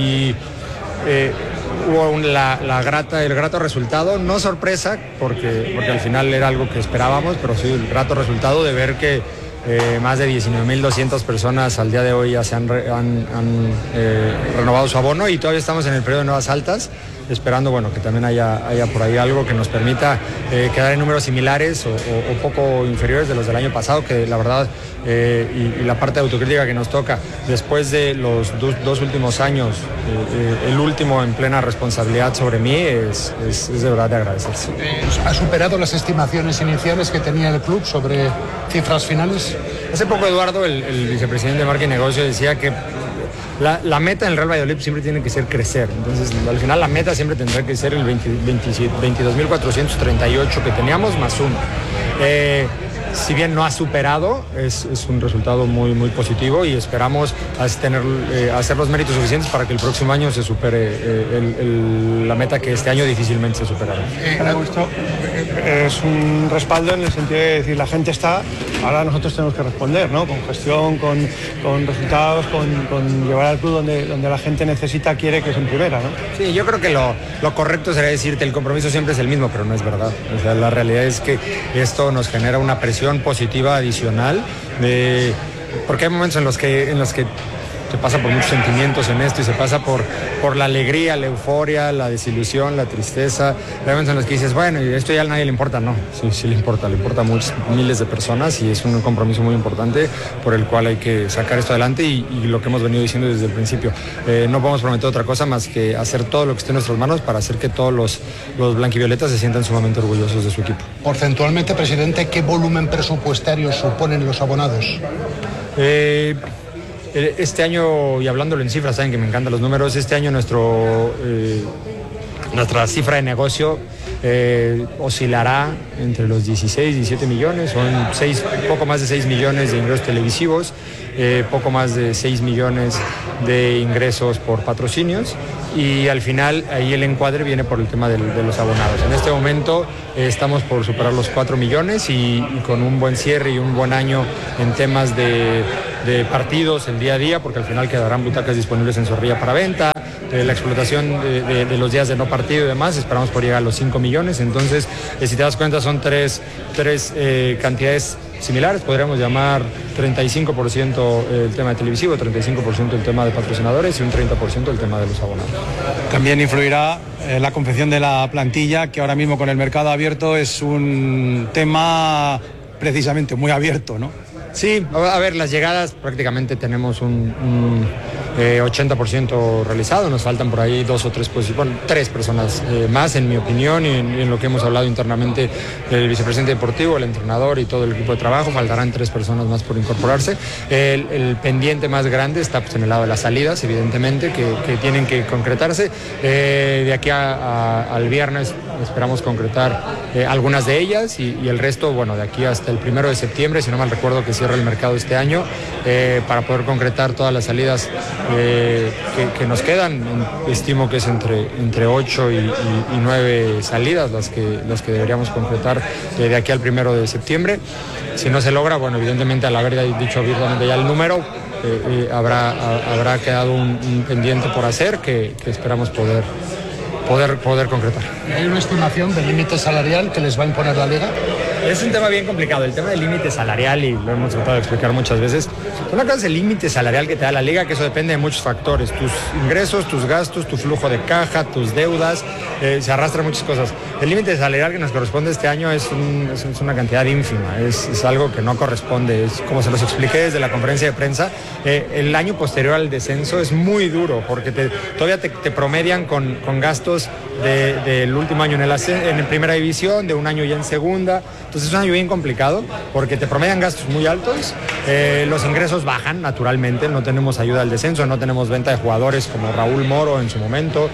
hubo el grato resultado, no sorpresa, porque al final era algo que esperábamos, pero sí el grato resultado de ver que más de 19.200 personas al día de hoy ya se han renovado su abono y todavía estamos en el periodo de nuevas altas, esperando que también haya por ahí algo que nos permita quedar en números similares o poco inferiores de los del año pasado, que la verdad, y la parte de autocrítica que nos toca después de los dos últimos años, el último en plena responsabilidad sobre mí, es de verdad de agradecerse. ¿Ha superado las estimaciones iniciales que tenía el club sobre cifras finales? Hace poco Eduardo, el vicepresidente de Marca y Negocio, decía que la meta en el Real Valladolid siempre tiene que ser crecer. Entonces, al final la meta siempre tendrá que ser el 22.438 que teníamos más 1. Si bien no ha superado, es un resultado muy, muy positivo y esperamos hacer los méritos suficientes para que el próximo año se supere la meta que este año difícilmente se superará. Esto es un respaldo en el sentido de decir, la gente está, ahora nosotros tenemos que responder, ¿no? Con gestión, con resultados, con llevar al club donde la gente quiere que es en primera, ¿no? Sí, yo creo que lo correcto sería decirte, el compromiso siempre es el mismo, pero no es verdad. O sea, la realidad es que esto nos genera una presión positiva adicional, porque hay momentos en los que se pasa por muchos sentimientos en esto y se pasa por la alegría, la euforia, la desilusión, la tristeza. Hay momentos en los que dices, bueno, y esto ya a nadie le importa. No, sí le importa a muchos, miles de personas, y es un compromiso muy importante por el cual hay que sacar esto adelante y lo que hemos venido diciendo desde el principio. No podemos prometer otra cosa más que hacer todo lo que esté en nuestras manos para hacer que todos los blanquivioletas se sientan sumamente orgullosos de su equipo. Porcentualmente, presidente, ¿qué volumen presupuestario suponen los abonados? Este año, y hablándolo en cifras, saben que me encantan los números, este año nuestra cifra de negocio oscilará entre los 16 y 17 millones, son poco más de 6 millones de ingresos televisivos, poco más de 6 millones de ingresos por patrocinios, y al final ahí el encuadre viene por el tema de los abonados. En este momento estamos por superar los 4 millones y con un buen cierre y un buen año en temas de partidos el día a día, porque al final quedarán butacas disponibles en Zorrilla para venta, la explotación de los días de no partido y demás, esperamos por llegar a los 5 millones. Entonces, si te das cuenta, son tres cantidades similares. Podríamos llamar 35% el tema de televisivo, 35% el tema de patrocinadores y un 30% el tema de los abonados. También influirá la confección de la plantilla, que ahora mismo con el mercado abierto es un tema precisamente muy abierto, ¿no? Sí, a ver, las llegadas prácticamente tenemos un 80% realizado, nos faltan por ahí 2 o 3 posiciones, 3 personas más, en mi opinión, y en lo que hemos hablado internamente el vicepresidente deportivo, el entrenador y todo el equipo de trabajo, faltarán 3 personas más por incorporarse. El pendiente más grande está pues en el lado de las salidas, evidentemente, que tienen que concretarse. De aquí al viernes esperamos concretar algunas de ellas y el resto, bueno, de aquí hasta el 1 de septiembre, si no mal recuerdo, que cierra el mercado este año, para poder concretar todas las salidas que nos quedan, estimo que es entre 8 y 9 salidas las que deberíamos concretar de aquí al 1 de septiembre. Si no se logra, bueno, evidentemente al haber dicho abiertamente ya el número, habrá quedado un pendiente por hacer que esperamos poder concretar. ¿Hay una estimación del límite salarial que les va a imponer la Liga? Es un tema bien complicado, el tema del límite salarial, y lo hemos tratado de explicar muchas veces. Una cosa es el límite salarial que te da la Liga, que eso depende de muchos factores, tus ingresos, tus gastos, tu flujo de caja, tus deudas, se arrastran muchas cosas. El límite salarial que nos corresponde este año es una cantidad ínfima, es algo que no corresponde, es como se los expliqué desde la conferencia de prensa. El año posterior al descenso es muy duro, porque todavía te promedian con gastos del último año en primera división, de un año ya en segunda. Entonces es un año bien complicado porque te promedian gastos muy altos, los ingresos bajan naturalmente, no tenemos ayuda al descenso, no tenemos venta de jugadores como Raúl Moro en su momento,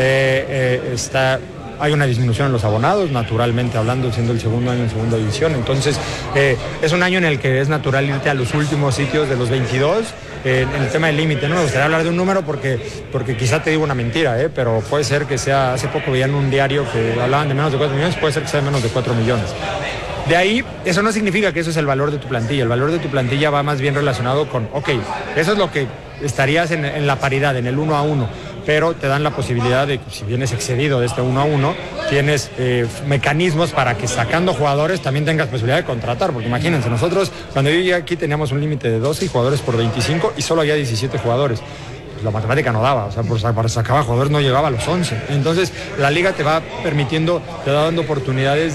hay una disminución en los abonados, naturalmente hablando, siendo el segundo año en segunda división. Entonces es un año en el que es natural irte a los últimos sitios de los 22. En el tema del límite, no me gustaría hablar de un número porque quizá te digo una mentira, pero puede ser que sea, hace poco veía en un diario que hablaban de menos de 4 millones, puede ser que sea de menos de 4 millones. De ahí, eso no significa que eso es el valor de tu plantilla. El valor de tu plantilla va más bien relacionado con, eso es lo que estarías en la paridad, en el 1 a 1, pero te dan la posibilidad de que si vienes excedido de este 1 a 1, tienes mecanismos para que sacando jugadores también tengas posibilidad de contratar, porque imagínense, nosotros cuando yo llegué aquí teníamos un límite de 12 jugadores por 25 y solo había 17 jugadores. La matemática no daba, o sea, para sacar a jugadores no llegaba a los 11. Entonces la liga te va permitiendo, te va dando oportunidades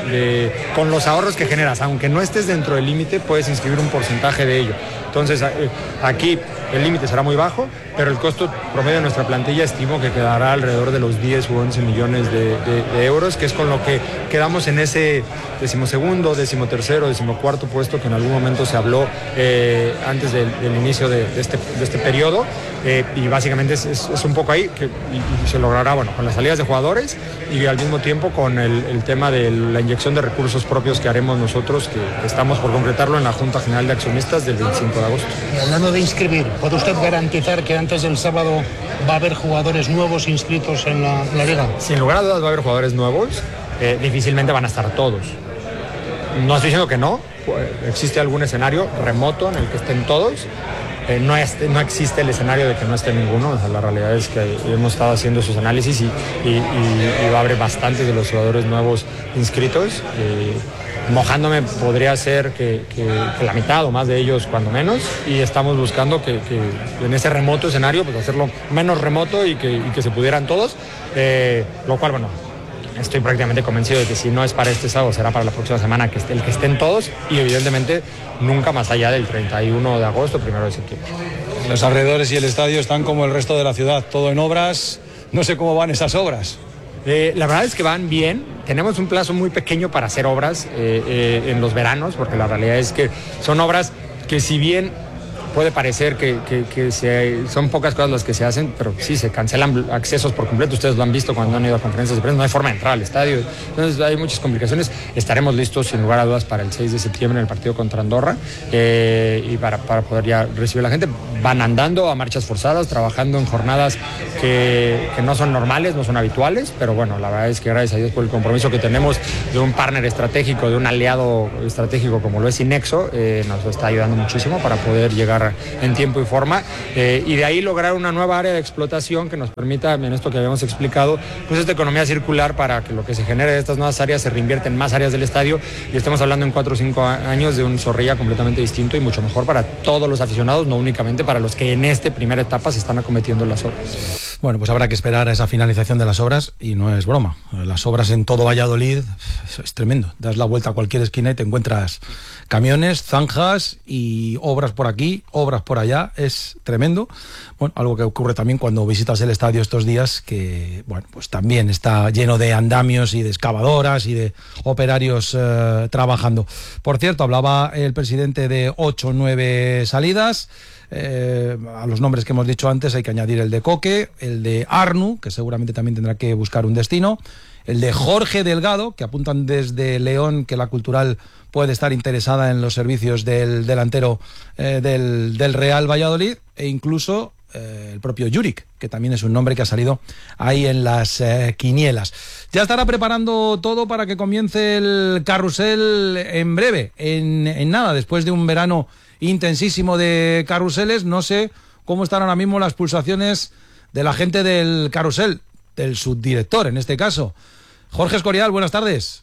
con los ahorros que generas, aunque no estés dentro del límite, puedes inscribir un porcentaje de ello. Entonces aquí el límite será muy bajo, pero el costo promedio de nuestra plantilla estimo que quedará alrededor de los 10 u 11 millones de euros, que es con lo que quedamos en ese 12º, 13º, 14º puesto que en algún momento se habló antes del inicio de este periodo. Y básicamente es un poco ahí y se logrará, bueno, con las salidas de jugadores y al mismo tiempo con el tema de la inyección de recursos propios que haremos nosotros, que estamos por concretarlo en la Junta General de Accionistas del 25 de agosto. Y hablando de inscribir, ¿puede usted garantizar que antes del sábado va a haber jugadores nuevos inscritos en la Liga? Sin lugar a dudas va a haber jugadores nuevos, difícilmente van a estar todos. No estoy diciendo que no, existe algún escenario remoto en el que estén todos. No existe el escenario de que no esté ninguno, o sea, la realidad es que hemos estado haciendo esos análisis y va a haber bastantes de los jugadores nuevos inscritos. Mojándome podría ser que la mitad o más de ellos cuando menos, y estamos buscando que en ese remoto escenario pues hacerlo menos remoto y que se pudieran todos, lo cual, bueno, estoy prácticamente convencido de que si no es para este sábado será para la próxima semana el que estén todos, y evidentemente nunca más allá del 31 de agosto, 1 de septiembre. Los alrededores y el estadio están como el resto de la ciudad, todo en obras. No sé cómo van esas obras. La verdad es que van bien. Tenemos un plazo muy pequeño para hacer obras en los veranos, porque la realidad es que son obras que, si bien puede parecer que son pocas cosas las que se hacen, pero sí, se cancelan accesos por completo. Ustedes lo han visto cuando han ido a conferencias de prensa, no hay forma de entrar al estadio. Entonces hay muchas complicaciones. Estaremos listos sin lugar a dudas para el 6 de septiembre en el partido contra Andorra, y para poder ya recibir a la gente. Van andando a marchas forzadas, trabajando en jornadas que no son normales, no son habituales, pero bueno, la verdad es que gracias a Dios por el compromiso que tenemos de un partner estratégico, de un aliado estratégico como lo es Inexo, nos está ayudando muchísimo para poder llegar en tiempo y forma, y de ahí lograr una nueva área de explotación que nos permita, en esto que habíamos explicado, pues esta economía circular, para que lo que se genere de estas nuevas áreas se reinvierte en más áreas del estadio, y estamos hablando en 4 o 5 años de un Zorrilla completamente distinto y mucho mejor para todos los aficionados, no únicamente para los que en esta primera etapa se están acometiendo las obras. Bueno, pues habrá que esperar a esa finalización de las obras, y no es broma. Las obras en todo Valladolid es tremendo. Das la vuelta a cualquier esquina y te encuentras camiones, zanjas y obras por aquí, obras por allá. Es tremendo. Bueno, algo que ocurre también cuando visitas el estadio estos días, que bueno, pues también está lleno de andamios y de excavadoras y de operarios trabajando. Por cierto, hablaba el presidente de 8 o 9 salidas. A los nombres que hemos dicho antes hay que añadir el de Coque, el de Arnu, que seguramente también tendrá que buscar un destino, el de Jorge Delgado, que apuntan desde León que la Cultural puede estar interesada en los servicios del delantero del Real Valladolid, e incluso el propio Juric, que también es un nombre que ha salido ahí en las quinielas. Ya estará preparando todo para que comience el carrusel en breve, en nada, después de un verano intensísimo de carruseles. No sé cómo están ahora mismo las pulsaciones de la gente del carrusel, del subdirector en este caso. Jorge Escorial, buenas tardes.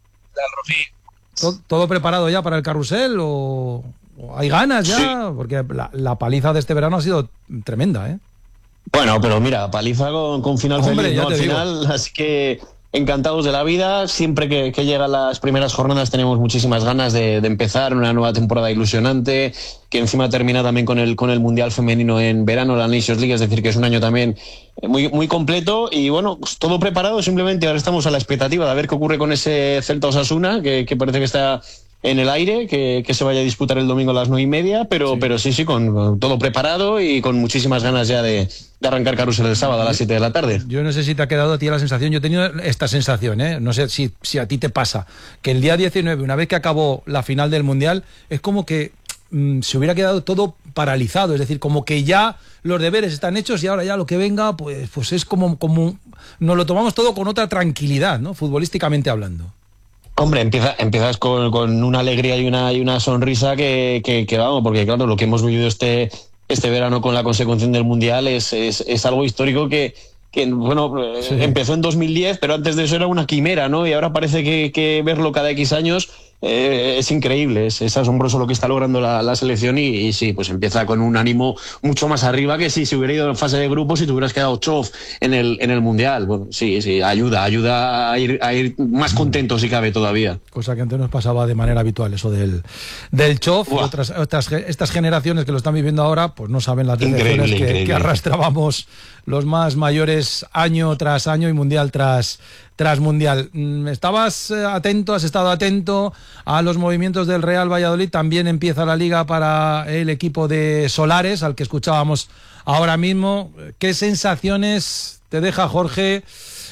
¿Todo preparado ya para el carrusel o hay ganas ya? Sí. Porque la paliza de este verano ha sido tremenda, ¿eh? Bueno, pero mira, paliza con final feliz, ¿no? Al final, así que encantados de la vida. Siempre que llegan las primeras jornadas tenemos muchísimas ganas de empezar una nueva temporada ilusionante, que encima termina también con el Mundial Femenino en verano, la Nations League, es decir, que es un año también muy completo. Y bueno, pues todo preparado, simplemente ahora estamos a la expectativa de ver qué ocurre con ese Celta Osasuna, que parece que está en el aire, que se vaya a disputar el domingo a las 9:30, pero sí, con todo preparado y con muchísimas ganas ya de arrancar carrusel el sábado a las 7 de la tarde. Yo no sé si te ha quedado a ti la sensación, yo he tenido esta sensación, no sé si a ti te pasa, que el día 19, una vez que acabó la final del Mundial, es como que se hubiera quedado todo paralizado, es decir, como que ya los deberes están hechos y ahora ya lo que venga, pues es como nos lo tomamos todo con otra tranquilidad, ¿no? Futbolísticamente hablando. Hombre, empiezas con una alegría y una sonrisa que vamos, porque claro, lo que hemos vivido este verano con la consecución del Mundial es algo histórico que bueno, sí. Empezó en 2010, pero antes de eso era una quimera, ¿no? Y ahora parece que verlo cada X años es increíble, es asombroso lo que está logrando la selección y sí, pues empieza con un ánimo mucho más arriba que si se hubiera ido en fase de grupos y te hubieras quedado chof en el Mundial. Bueno, sí, ayuda a ir más contentos si cabe todavía. Cosa que antes nos pasaba de manera habitual, eso del chof. Estas generaciones que lo están viviendo ahora, pues no saben las decepciones que arrastrábamos los más mayores año tras año y mundial tras mundial. ¿Estabas atento, has estado atento a los movimientos del Real Valladolid? También empieza la liga para el equipo de Solares, al que escuchábamos ahora mismo. ¿Qué sensaciones te deja, Jorge?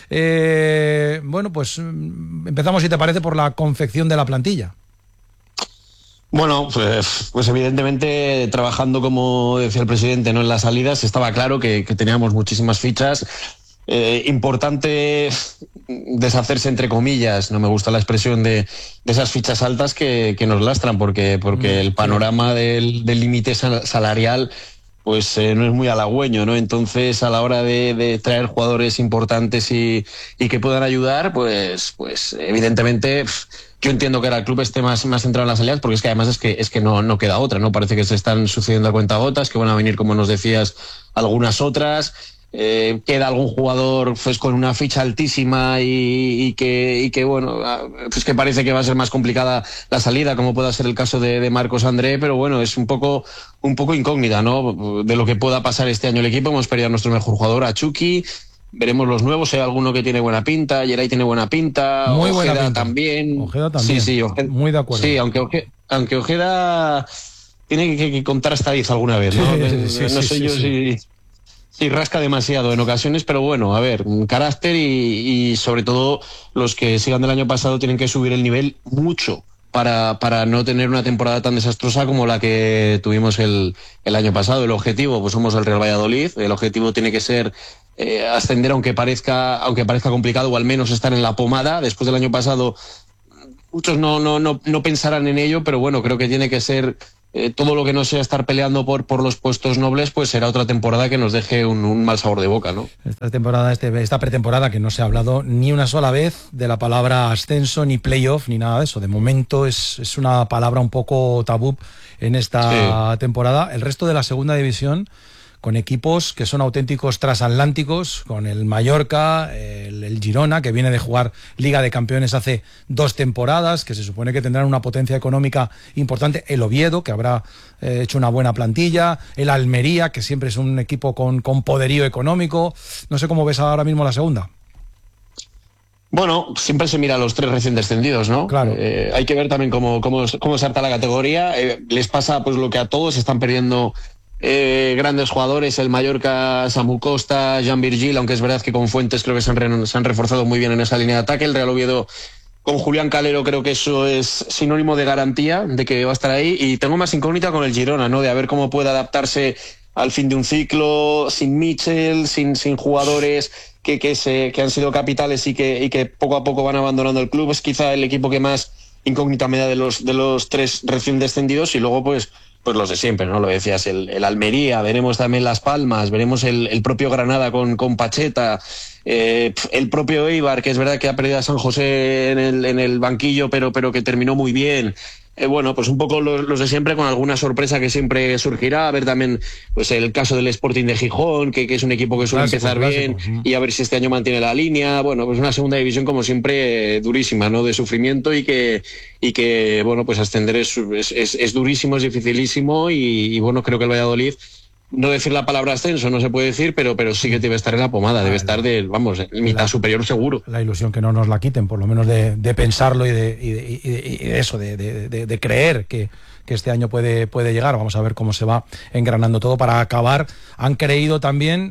Bueno, pues empezamos, si te parece, por la confección de la plantilla. Bueno, pues evidentemente trabajando, como decía el presidente, no en las salidas, estaba claro que teníamos muchísimas fichas. Importante deshacerse, entre comillas, no me gusta la expresión de esas fichas altas que nos lastran, porque el panorama del límite salarial pues no es muy halagüeño, ¿no? Entonces, a la hora de traer jugadores importantes y que puedan ayudar, pues evidentemente yo entiendo que ahora el club esté más centrado en las salidas, porque es que además es que no queda otra, ¿no? Parece que se están sucediendo a cuentagotas, que van a venir, como nos decías, algunas otras. Queda algún jugador pues con una ficha altísima y que bueno, pues que parece que va a ser más complicada la salida, como pueda ser el caso de Marcos André, pero bueno, es un poco incógnita, ¿no? De lo que pueda pasar este año el equipo. Hemos perdido a nuestro mejor jugador, a Chucky. Veremos los nuevos, hay alguno que tiene buena pinta, Yeray tiene buena pinta, muy Ojeda buena pinta. También. Ojeda también. Sí, Ojeda, muy de acuerdo. Sí, aunque Ojeda tiene que contar hasta 10 alguna vez, ¿no? No sé yo si rasca demasiado en ocasiones, pero bueno, a ver, carácter y sobre todo los que sigan del año pasado tienen que subir el nivel mucho para no tener una temporada tan desastrosa como la que tuvimos el año pasado. El objetivo, pues somos el Real Valladolid, el objetivo tiene que ser ascender aunque parezca complicado, o al menos estar en la pomada. Después del año pasado muchos no pensarán en ello, pero bueno, creo que tiene que ser todo lo que no sea estar peleando por los puestos nobles, pues será otra temporada que nos deje un mal sabor de boca, ¿no? Esta pretemporada, que no se ha hablado ni una sola vez de la palabra ascenso, ni playoff, ni nada de eso. De momento es una palabra un poco tabú en esta temporada. El resto de la segunda división, con equipos que son auténticos transatlánticos, con el Mallorca, el Girona, que viene de jugar Liga de Campeones hace 2 temporadas, que se supone que tendrán una potencia económica importante, el Oviedo, que habrá hecho una buena plantilla, el Almería, que siempre es un equipo con poderío económico. No sé cómo ves ahora mismo la segunda. Bueno, siempre se mira a los 3 recién descendidos, ¿no? Claro. Hay que ver también cómo salta la categoría. Les pasa pues lo que a todos, están perdiendo grandes jugadores, el Mallorca, Samu Costa, Jean Virgil, aunque es verdad que con Fuentes creo que se han reforzado muy bien en esa línea de ataque. El Real Oviedo con Julián Calero, creo que eso es sinónimo de garantía de que va a estar ahí. Y tengo más incógnita con el Girona, ¿no? De a ver cómo puede adaptarse al fin de un ciclo, sin Mitchell, sin jugadores que han sido capitales y que poco a poco van abandonando el club. Es quizá el equipo que más incógnita me da de los 3 recién descendidos, y luego pues los de siempre, ¿no? Lo decías, el Almería, veremos también Las Palmas, veremos el propio Granada con Pacheta, el propio Eibar, que es verdad que ha perdido a San José en el banquillo, pero que terminó muy bien. Bueno, pues un poco los de siempre, con alguna sorpresa que siempre surgirá. A ver también pues el caso del Sporting de Gijón, que es un equipo que suele empezar bien, y a ver si este año mantiene la línea. Bueno, pues una segunda división como siempre durísima, ¿no? De sufrimiento, y que bueno, pues ascender es durísimo, es dificilísimo, y bueno, creo que el Valladolid, no decir la palabra ascenso no se puede decir, pero sí que debe estar en la pomada, debe estar en mitad superior seguro. La ilusión que no nos la quiten, por lo menos de pensarlo y de eso, de creer que este año puede llegar. Vamos a ver cómo se va engranando todo. Para acabar, han creído también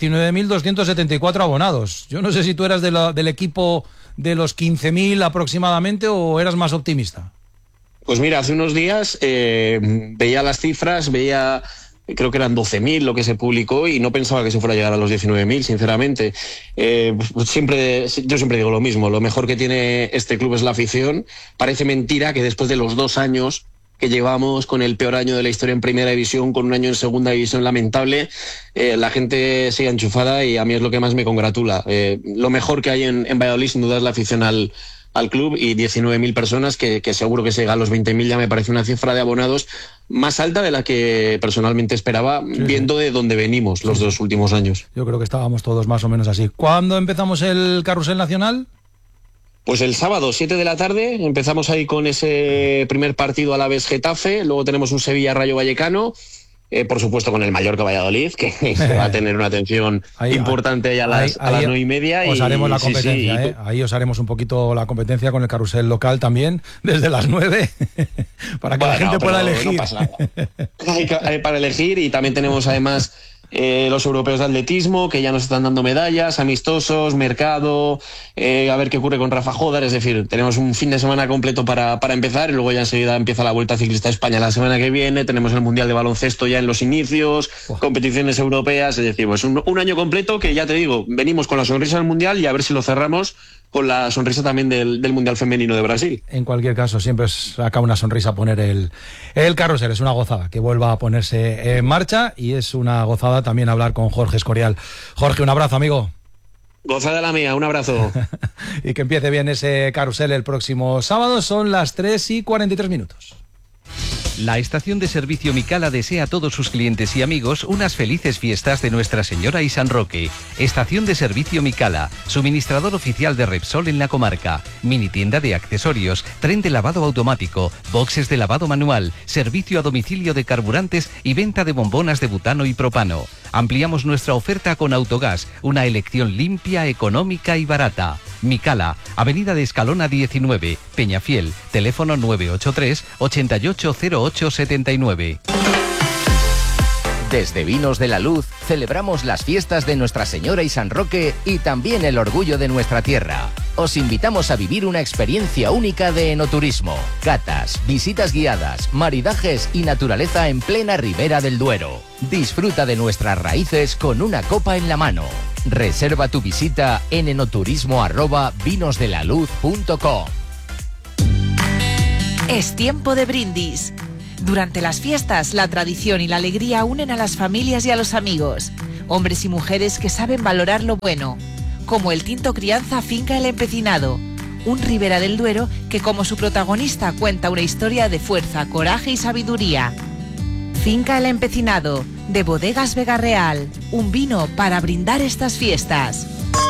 19.274 abonados. Yo no sé si tú eras del equipo de los 15.000 aproximadamente, o eras más optimista. Pues mira, hace unos días veía las cifras, creo que eran 12.000 lo que se publicó, y no pensaba que se fuera a llegar a los 19.000, sinceramente. Yo siempre digo lo mismo, lo mejor que tiene este club es la afición. Parece mentira que después de los 2 años que llevamos, con el peor año de la historia en Primera División, con un año en Segunda División lamentable, la gente sigue enchufada, y a mí es lo que más me congratula. Lo mejor que hay en Valladolid, sin duda, es la afición al club, y 19.000 personas, que seguro que se llega a los 20.000, ya me parece una cifra de abonados más alta de la que personalmente esperaba, viendo de dónde venimos los 2 últimos años. Yo creo que estábamos todos más o menos así. ¿Cuándo empezamos el carrusel nacional? Pues el sábado, 7 de la tarde, empezamos ahí con ese primer partido Alavés-Getafe, luego tenemos un Sevilla-Rayo Vallecano, por supuesto con el Mallorca-Valladolid, que va a tener una atención importante ahí a las 9:30. Os haremos la competencia, sí. Ahí os haremos un poquito la competencia con el carrusel local también, desde las 9, para que la gente pueda elegir. No pasa nada. Hay para elegir, y también tenemos además los europeos de atletismo, que ya nos están dando medallas, amistosos, mercado, a ver qué ocurre con Rafa Jodar. Es decir, tenemos un fin de semana completo para empezar, y luego ya enseguida empieza la Vuelta Ciclista a España la semana que viene. Tenemos el Mundial de Baloncesto ya en los inicios, competiciones europeas. Es decir, pues un año completo que, ya te digo, venimos con la sonrisa del Mundial, y a ver si lo cerramos con la sonrisa también del Mundial Femenino de Brasil. En cualquier caso, siempre saca una sonrisa poner el carrusel. Es una gozada que vuelva a ponerse en marcha, y es una gozada también hablar con Jorge Escorial. Jorge, un abrazo, amigo. Gozada la mía, un abrazo. Y que empiece bien ese carrusel el próximo sábado. Son las 3:43. La estación de servicio Micala desea a todos sus clientes y amigos unas felices fiestas de Nuestra Señora y San Roque. Estación de servicio Micala, suministrador oficial de Repsol en la comarca, mini tienda de accesorios, tren de lavado automático, boxes de lavado manual, servicio a domicilio de carburantes y venta de bombonas de butano y propano. Ampliamos nuestra oferta con Autogás, una elección limpia, económica y barata. Micala, Avenida de Escalona 19, Peñafiel, teléfono 983 880879. Desde Vinos de la Luz celebramos las fiestas de Nuestra Señora y San Roque, y también el orgullo de nuestra tierra. Os invitamos a vivir una experiencia única de enoturismo, catas, visitas guiadas, maridajes y naturaleza en plena Ribera del Duero. Disfruta de nuestras raíces con una copa en la mano. Reserva tu visita en enoturismo@vinosdelaluz.com. Es tiempo de brindis. Durante las fiestas, la tradición y la alegría unen a las familias y a los amigos. Hombres y mujeres que saben valorar lo bueno, como el Tinto Crianza Finca El Empecinado, un Ribera del Duero que, como su protagonista, cuenta una historia de fuerza, coraje y sabiduría. Finca El Empecinado, de Bodegas Vega Real, un vino para brindar estas fiestas.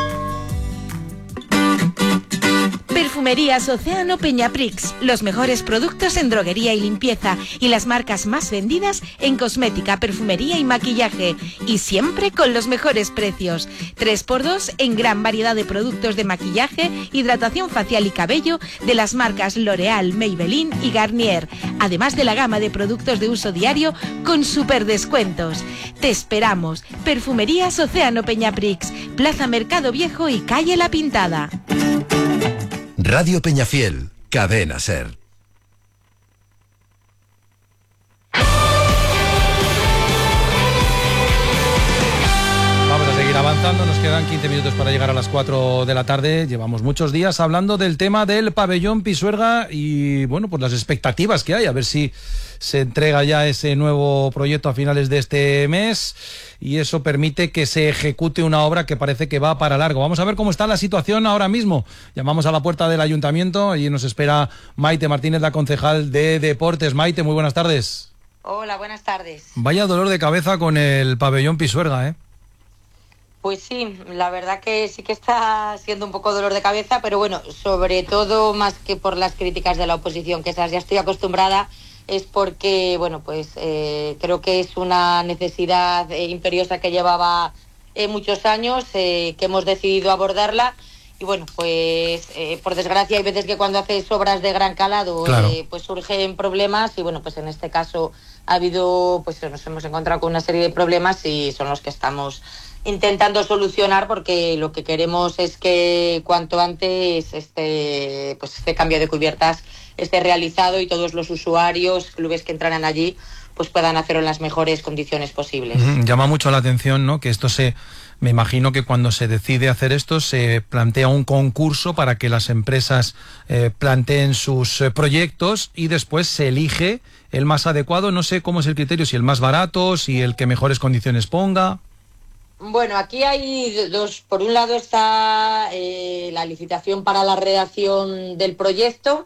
Perfumerías Océano Peñaprix, los mejores productos en droguería y limpieza, y las marcas más vendidas en cosmética, perfumería y maquillaje, y siempre con los mejores precios. 3x2 en gran variedad de productos de maquillaje, hidratación facial y cabello de las marcas L'Oréal, Maybelline y Garnier, además de la gama de productos de uso diario con super descuentos. Te esperamos. Perfumerías Océano Peñaprix, Plaza Mercado Viejo y Calle La Pintada. Radio Peñafiel, Cadena SER. Avanzando, nos quedan 15 minutos para llegar a las 4 de la tarde. Llevamos muchos días hablando del tema del pabellón Pisuerga y, bueno, pues las expectativas que hay, a ver si se entrega ya ese nuevo proyecto a finales de este mes y eso permite que se ejecute una obra que parece que va para largo. Vamos a ver cómo está la situación ahora mismo. Llamamos a la puerta del ayuntamiento y nos espera Maite Martínez, la concejal de Deportes. Maite, muy buenas tardes. Hola, buenas tardes. Vaya dolor de cabeza con el pabellón Pisuerga, ¿eh? Pues sí, la verdad que sí que está siendo un poco dolor de cabeza, pero bueno, sobre todo más que por las críticas de la oposición, que esas ya estoy acostumbrada, es porque, bueno, pues creo que es una necesidad imperiosa que llevaba muchos años, que hemos decidido abordarla. Y bueno, pues por desgracia hay veces que cuando haces obras de gran calado, claro, pues surgen problemas y bueno, pues en este caso ha habido, pues nos hemos encontrado con una serie de problemas y son los que estamos intentando solucionar, porque lo que queremos es que cuanto antes este cambio de cubiertas esté realizado y todos los usuarios, clubes que entrarán allí, pues puedan hacerlo en las mejores condiciones posibles. Llama mucho la atención, ¿no?, que esto me imagino que cuando se decide hacer esto se plantea un concurso para que las empresas planteen sus proyectos y después se elige el más adecuado. No sé cómo es el criterio, si el más barato, si el que mejores condiciones ponga. Bueno, aquí hay dos. Por un lado está la licitación para la redacción del proyecto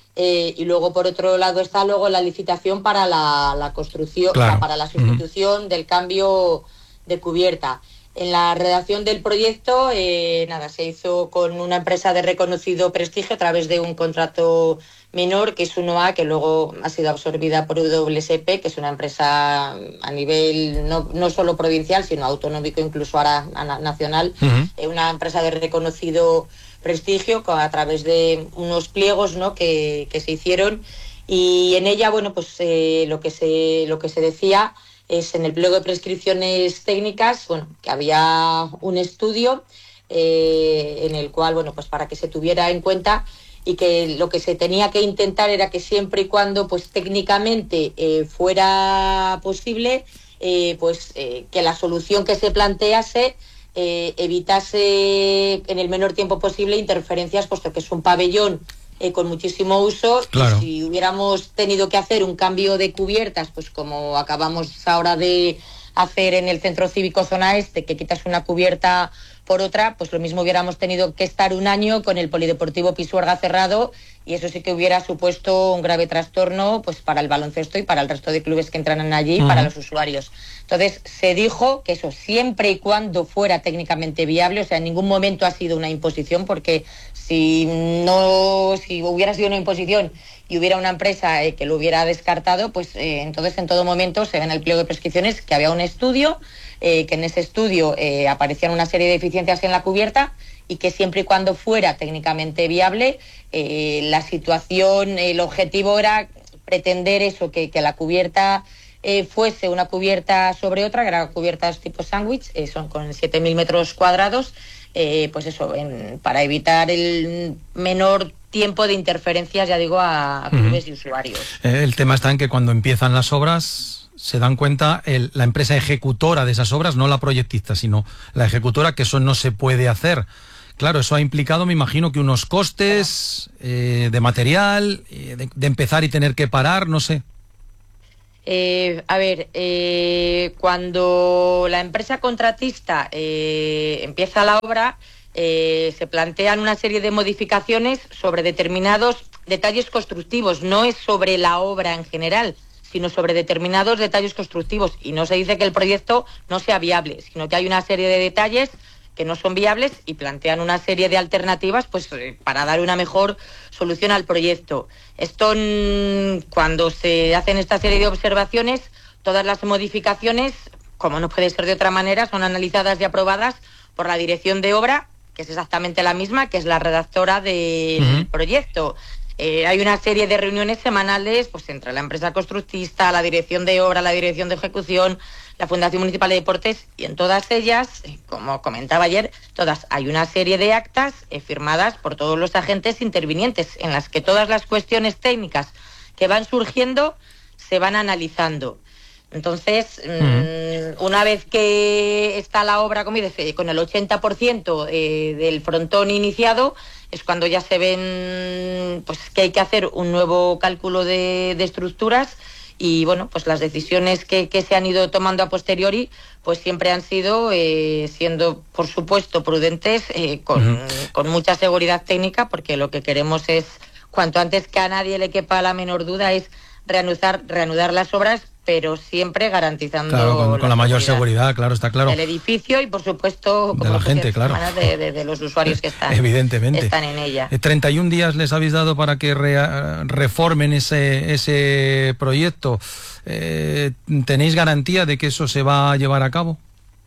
y luego por otro lado está luego la licitación para la construcción, claro, o sea, para la sustitución del cambio de cubierta. En la redacción del proyecto, se hizo con una empresa de reconocido prestigio a través de un contrato menor, que es 1A, que luego ha sido absorbida por WSP, que es una empresa a nivel no solo provincial, sino autonómico, incluso ahora nacional, una empresa de reconocido prestigio a través de unos pliegos, ¿no?, que se hicieron, y en ella, bueno, pues lo que se decía es en el pliego de prescripciones técnicas, bueno, que había un estudio en el cual, bueno, pues para que se tuviera en cuenta y que lo que se tenía que intentar era que siempre y cuando pues técnicamente fuera posible, que la solución que se plantease evitase en el menor tiempo posible interferencias, puesto que es un pabellón con muchísimo uso. Claro. Y si hubiéramos tenido que hacer un cambio de cubiertas, pues como acabamos ahora de hacer en el Centro Cívico Zona Este, que quitas una cubierta por otra, pues lo mismo hubiéramos tenido que estar un año con el Polideportivo Pisuerga cerrado, y eso sí que hubiera supuesto un grave trastorno pues para el baloncesto y para el resto de clubes que entran allí, para los usuarios. Entonces se dijo que eso siempre y cuando fuera técnicamente viable, o sea, en ningún momento ha sido una imposición, porque si hubiera sido una imposición y hubiera una empresa que lo hubiera descartado, pues entonces en todo momento se ve en el pliego de prescripciones que había un estudio, que en ese estudio aparecían una serie de deficiencias en la cubierta y que siempre y cuando fuera técnicamente viable, la situación, el objetivo era pretender eso, que la cubierta fuese una cubierta sobre otra, que eran cubiertas tipo sándwich, son con 7.000 metros cuadrados, pues eso, para evitar el menor tiempo de interferencias, ya digo, a clubes y usuarios. El tema está en que cuando empiezan las obras se dan cuenta la empresa ejecutora de esas obras, no la proyectista, sino la ejecutora, que eso no se puede hacer. Claro, eso ha implicado, me imagino, que unos costes de material, de empezar y tener que parar, no sé. Cuando la empresa contratista empieza la obra, se plantean una serie de modificaciones sobre determinados detalles constructivos. No es sobre la obra en general, sino sobre determinados detalles constructivos. Y no se dice que el proyecto no sea viable, sino que hay una serie de detalles que no son viables y plantean una serie de alternativas pues para dar una mejor solución al proyecto. Cuando se hacen esta serie de observaciones, todas las modificaciones, como no puede ser de otra manera, son analizadas y aprobadas por la dirección de obra, que es exactamente la misma, que es la redactora del proyecto. Hay una serie de reuniones semanales pues entre la empresa constructista, la dirección de obra, la dirección de ejecución, la Fundación Municipal de Deportes, y en todas ellas, como comentaba ayer, hay una serie de actas firmadas por todos los agentes intervinientes, en las que todas las cuestiones técnicas que van surgiendo se van analizando. Entonces, una vez que está la obra, como dices, con el 80% del frontón iniciado, es cuando ya se ven pues que hay que hacer un nuevo cálculo de estructuras. Y bueno, pues las decisiones que se han ido tomando a posteriori, pues siempre han sido, siendo por supuesto prudentes, con mucha seguridad técnica, porque lo que queremos es, cuanto antes que a nadie le quepa la menor duda, es reanudar las obras, pero siempre garantizando con la mayor seguridad, claro, está claro. El edificio y, por supuesto, de la gente, claro. De los usuarios que están, evidentemente, están en ella. 31 días les habéis dado para que reformen ese proyecto. ¿Tenéis garantía de que eso se va a llevar a cabo?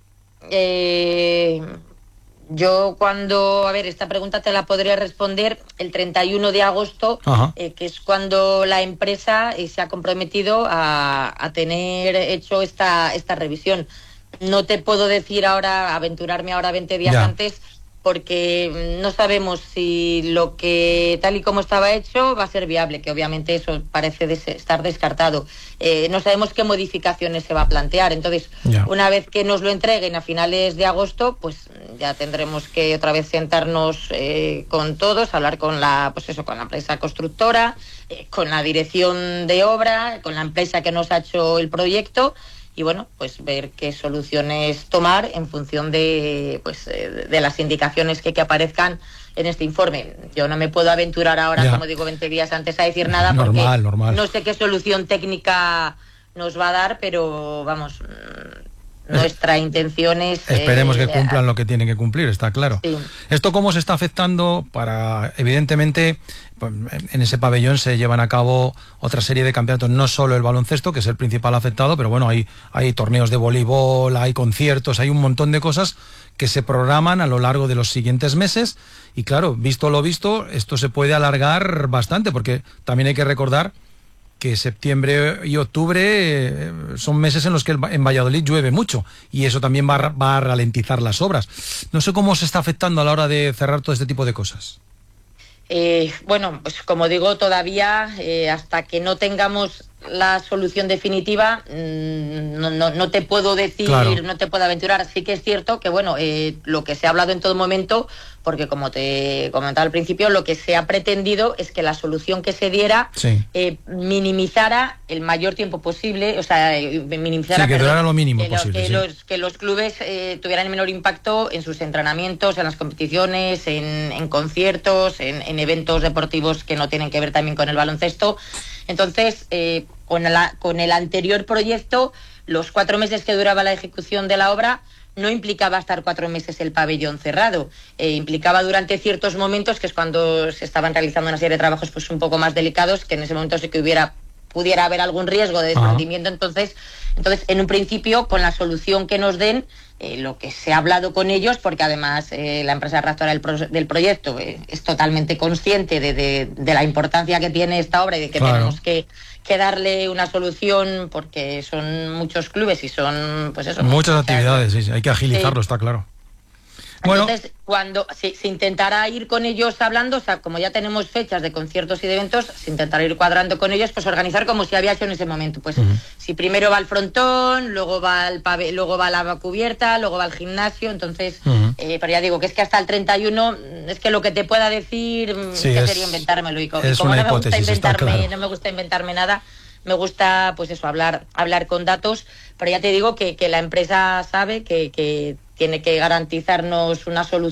Yo esta pregunta te la podría responder el 31 de agosto, que es cuando la empresa se ha comprometido a tener hecho esta revisión. No te puedo decir ahora, aventurarme ahora 20 días antes, porque no sabemos si lo que tal y como estaba hecho va a ser viable, que obviamente eso parece estar descartado. No sabemos qué modificaciones se va a plantear. Entonces, una vez que nos lo entreguen a finales de agosto, pues ya tendremos que otra vez sentarnos con todos, hablar con la empresa constructora, con la dirección de obra, con la empresa que nos ha hecho el proyecto, y bueno, pues ver qué soluciones tomar en función de las indicaciones que aparezcan en este informe. Yo no me puedo aventurar ahora, como digo, 20 días antes a decir nada, porque no sé qué solución técnica nos va a dar, pero vamos, nuestra intención es... Esperemos que cumplan lo que tienen que cumplir, está claro. Sí. ¿Esto cómo se está afectando evidentemente, en ese pabellón se llevan a cabo otra serie de campeonatos, no solo el baloncesto, que es el principal afectado, pero bueno, hay torneos de voleibol, hay conciertos, hay un montón de cosas que se programan a lo largo de los siguientes meses, y claro, visto lo visto, esto se puede alargar bastante, porque también hay que recordar que septiembre y octubre son meses en los que en Valladolid llueve mucho, y eso también va a ralentizar las obras. No sé cómo se está afectando a la hora de cerrar todo este tipo de cosas. Bueno, pues como digo, todavía hasta que no tengamos la solución definitiva, no te puedo decir, no te puedo aventurar. Sí que es cierto que, bueno, lo que se ha hablado en todo momento, porque como te comentaba al principio, lo que se ha pretendido es que la solución que se diera minimizara el mayor tiempo posible, o sea, minimizara... que durara lo mínimo posible. Que los clubes tuvieran el menor impacto en sus entrenamientos, en las competiciones, en conciertos, en eventos deportivos que no tienen que ver también con el baloncesto. Entonces, con el anterior proyecto, los 4 meses que duraba la ejecución de la obra no implicaba estar 4 meses el pabellón cerrado, implicaba durante ciertos momentos, que es cuando se estaban realizando una serie de trabajos pues un poco más delicados, que en ese momento sí que pudiera haber algún riesgo de desprendimiento. Entonces, en un principio, con la solución que nos den, lo que se ha hablado con ellos, porque además la empresa redactora del proyecto es totalmente consciente de la importancia que tiene esta obra y de que tenemos que darle una solución, porque son muchos clubes y son, pues eso, muchas actividades, sí, hay que agilizarlo, está claro. Entonces, cuando se intentará ir con ellos hablando, o sea, como ya tenemos fechas de conciertos y de eventos, se intentará ir cuadrando con ellos, pues organizar como se había hecho en ese momento. Pues si primero va el frontón, luego va luego va la cubierta, luego va el gimnasio, entonces, pero ya digo que es que hasta el 31, es que lo que te pueda decir sería inventármelo. Y como no me gusta inventarme nada, me gusta, pues eso, hablar con datos, pero ya te digo que la empresa sabe que tiene que garantizarnos una solución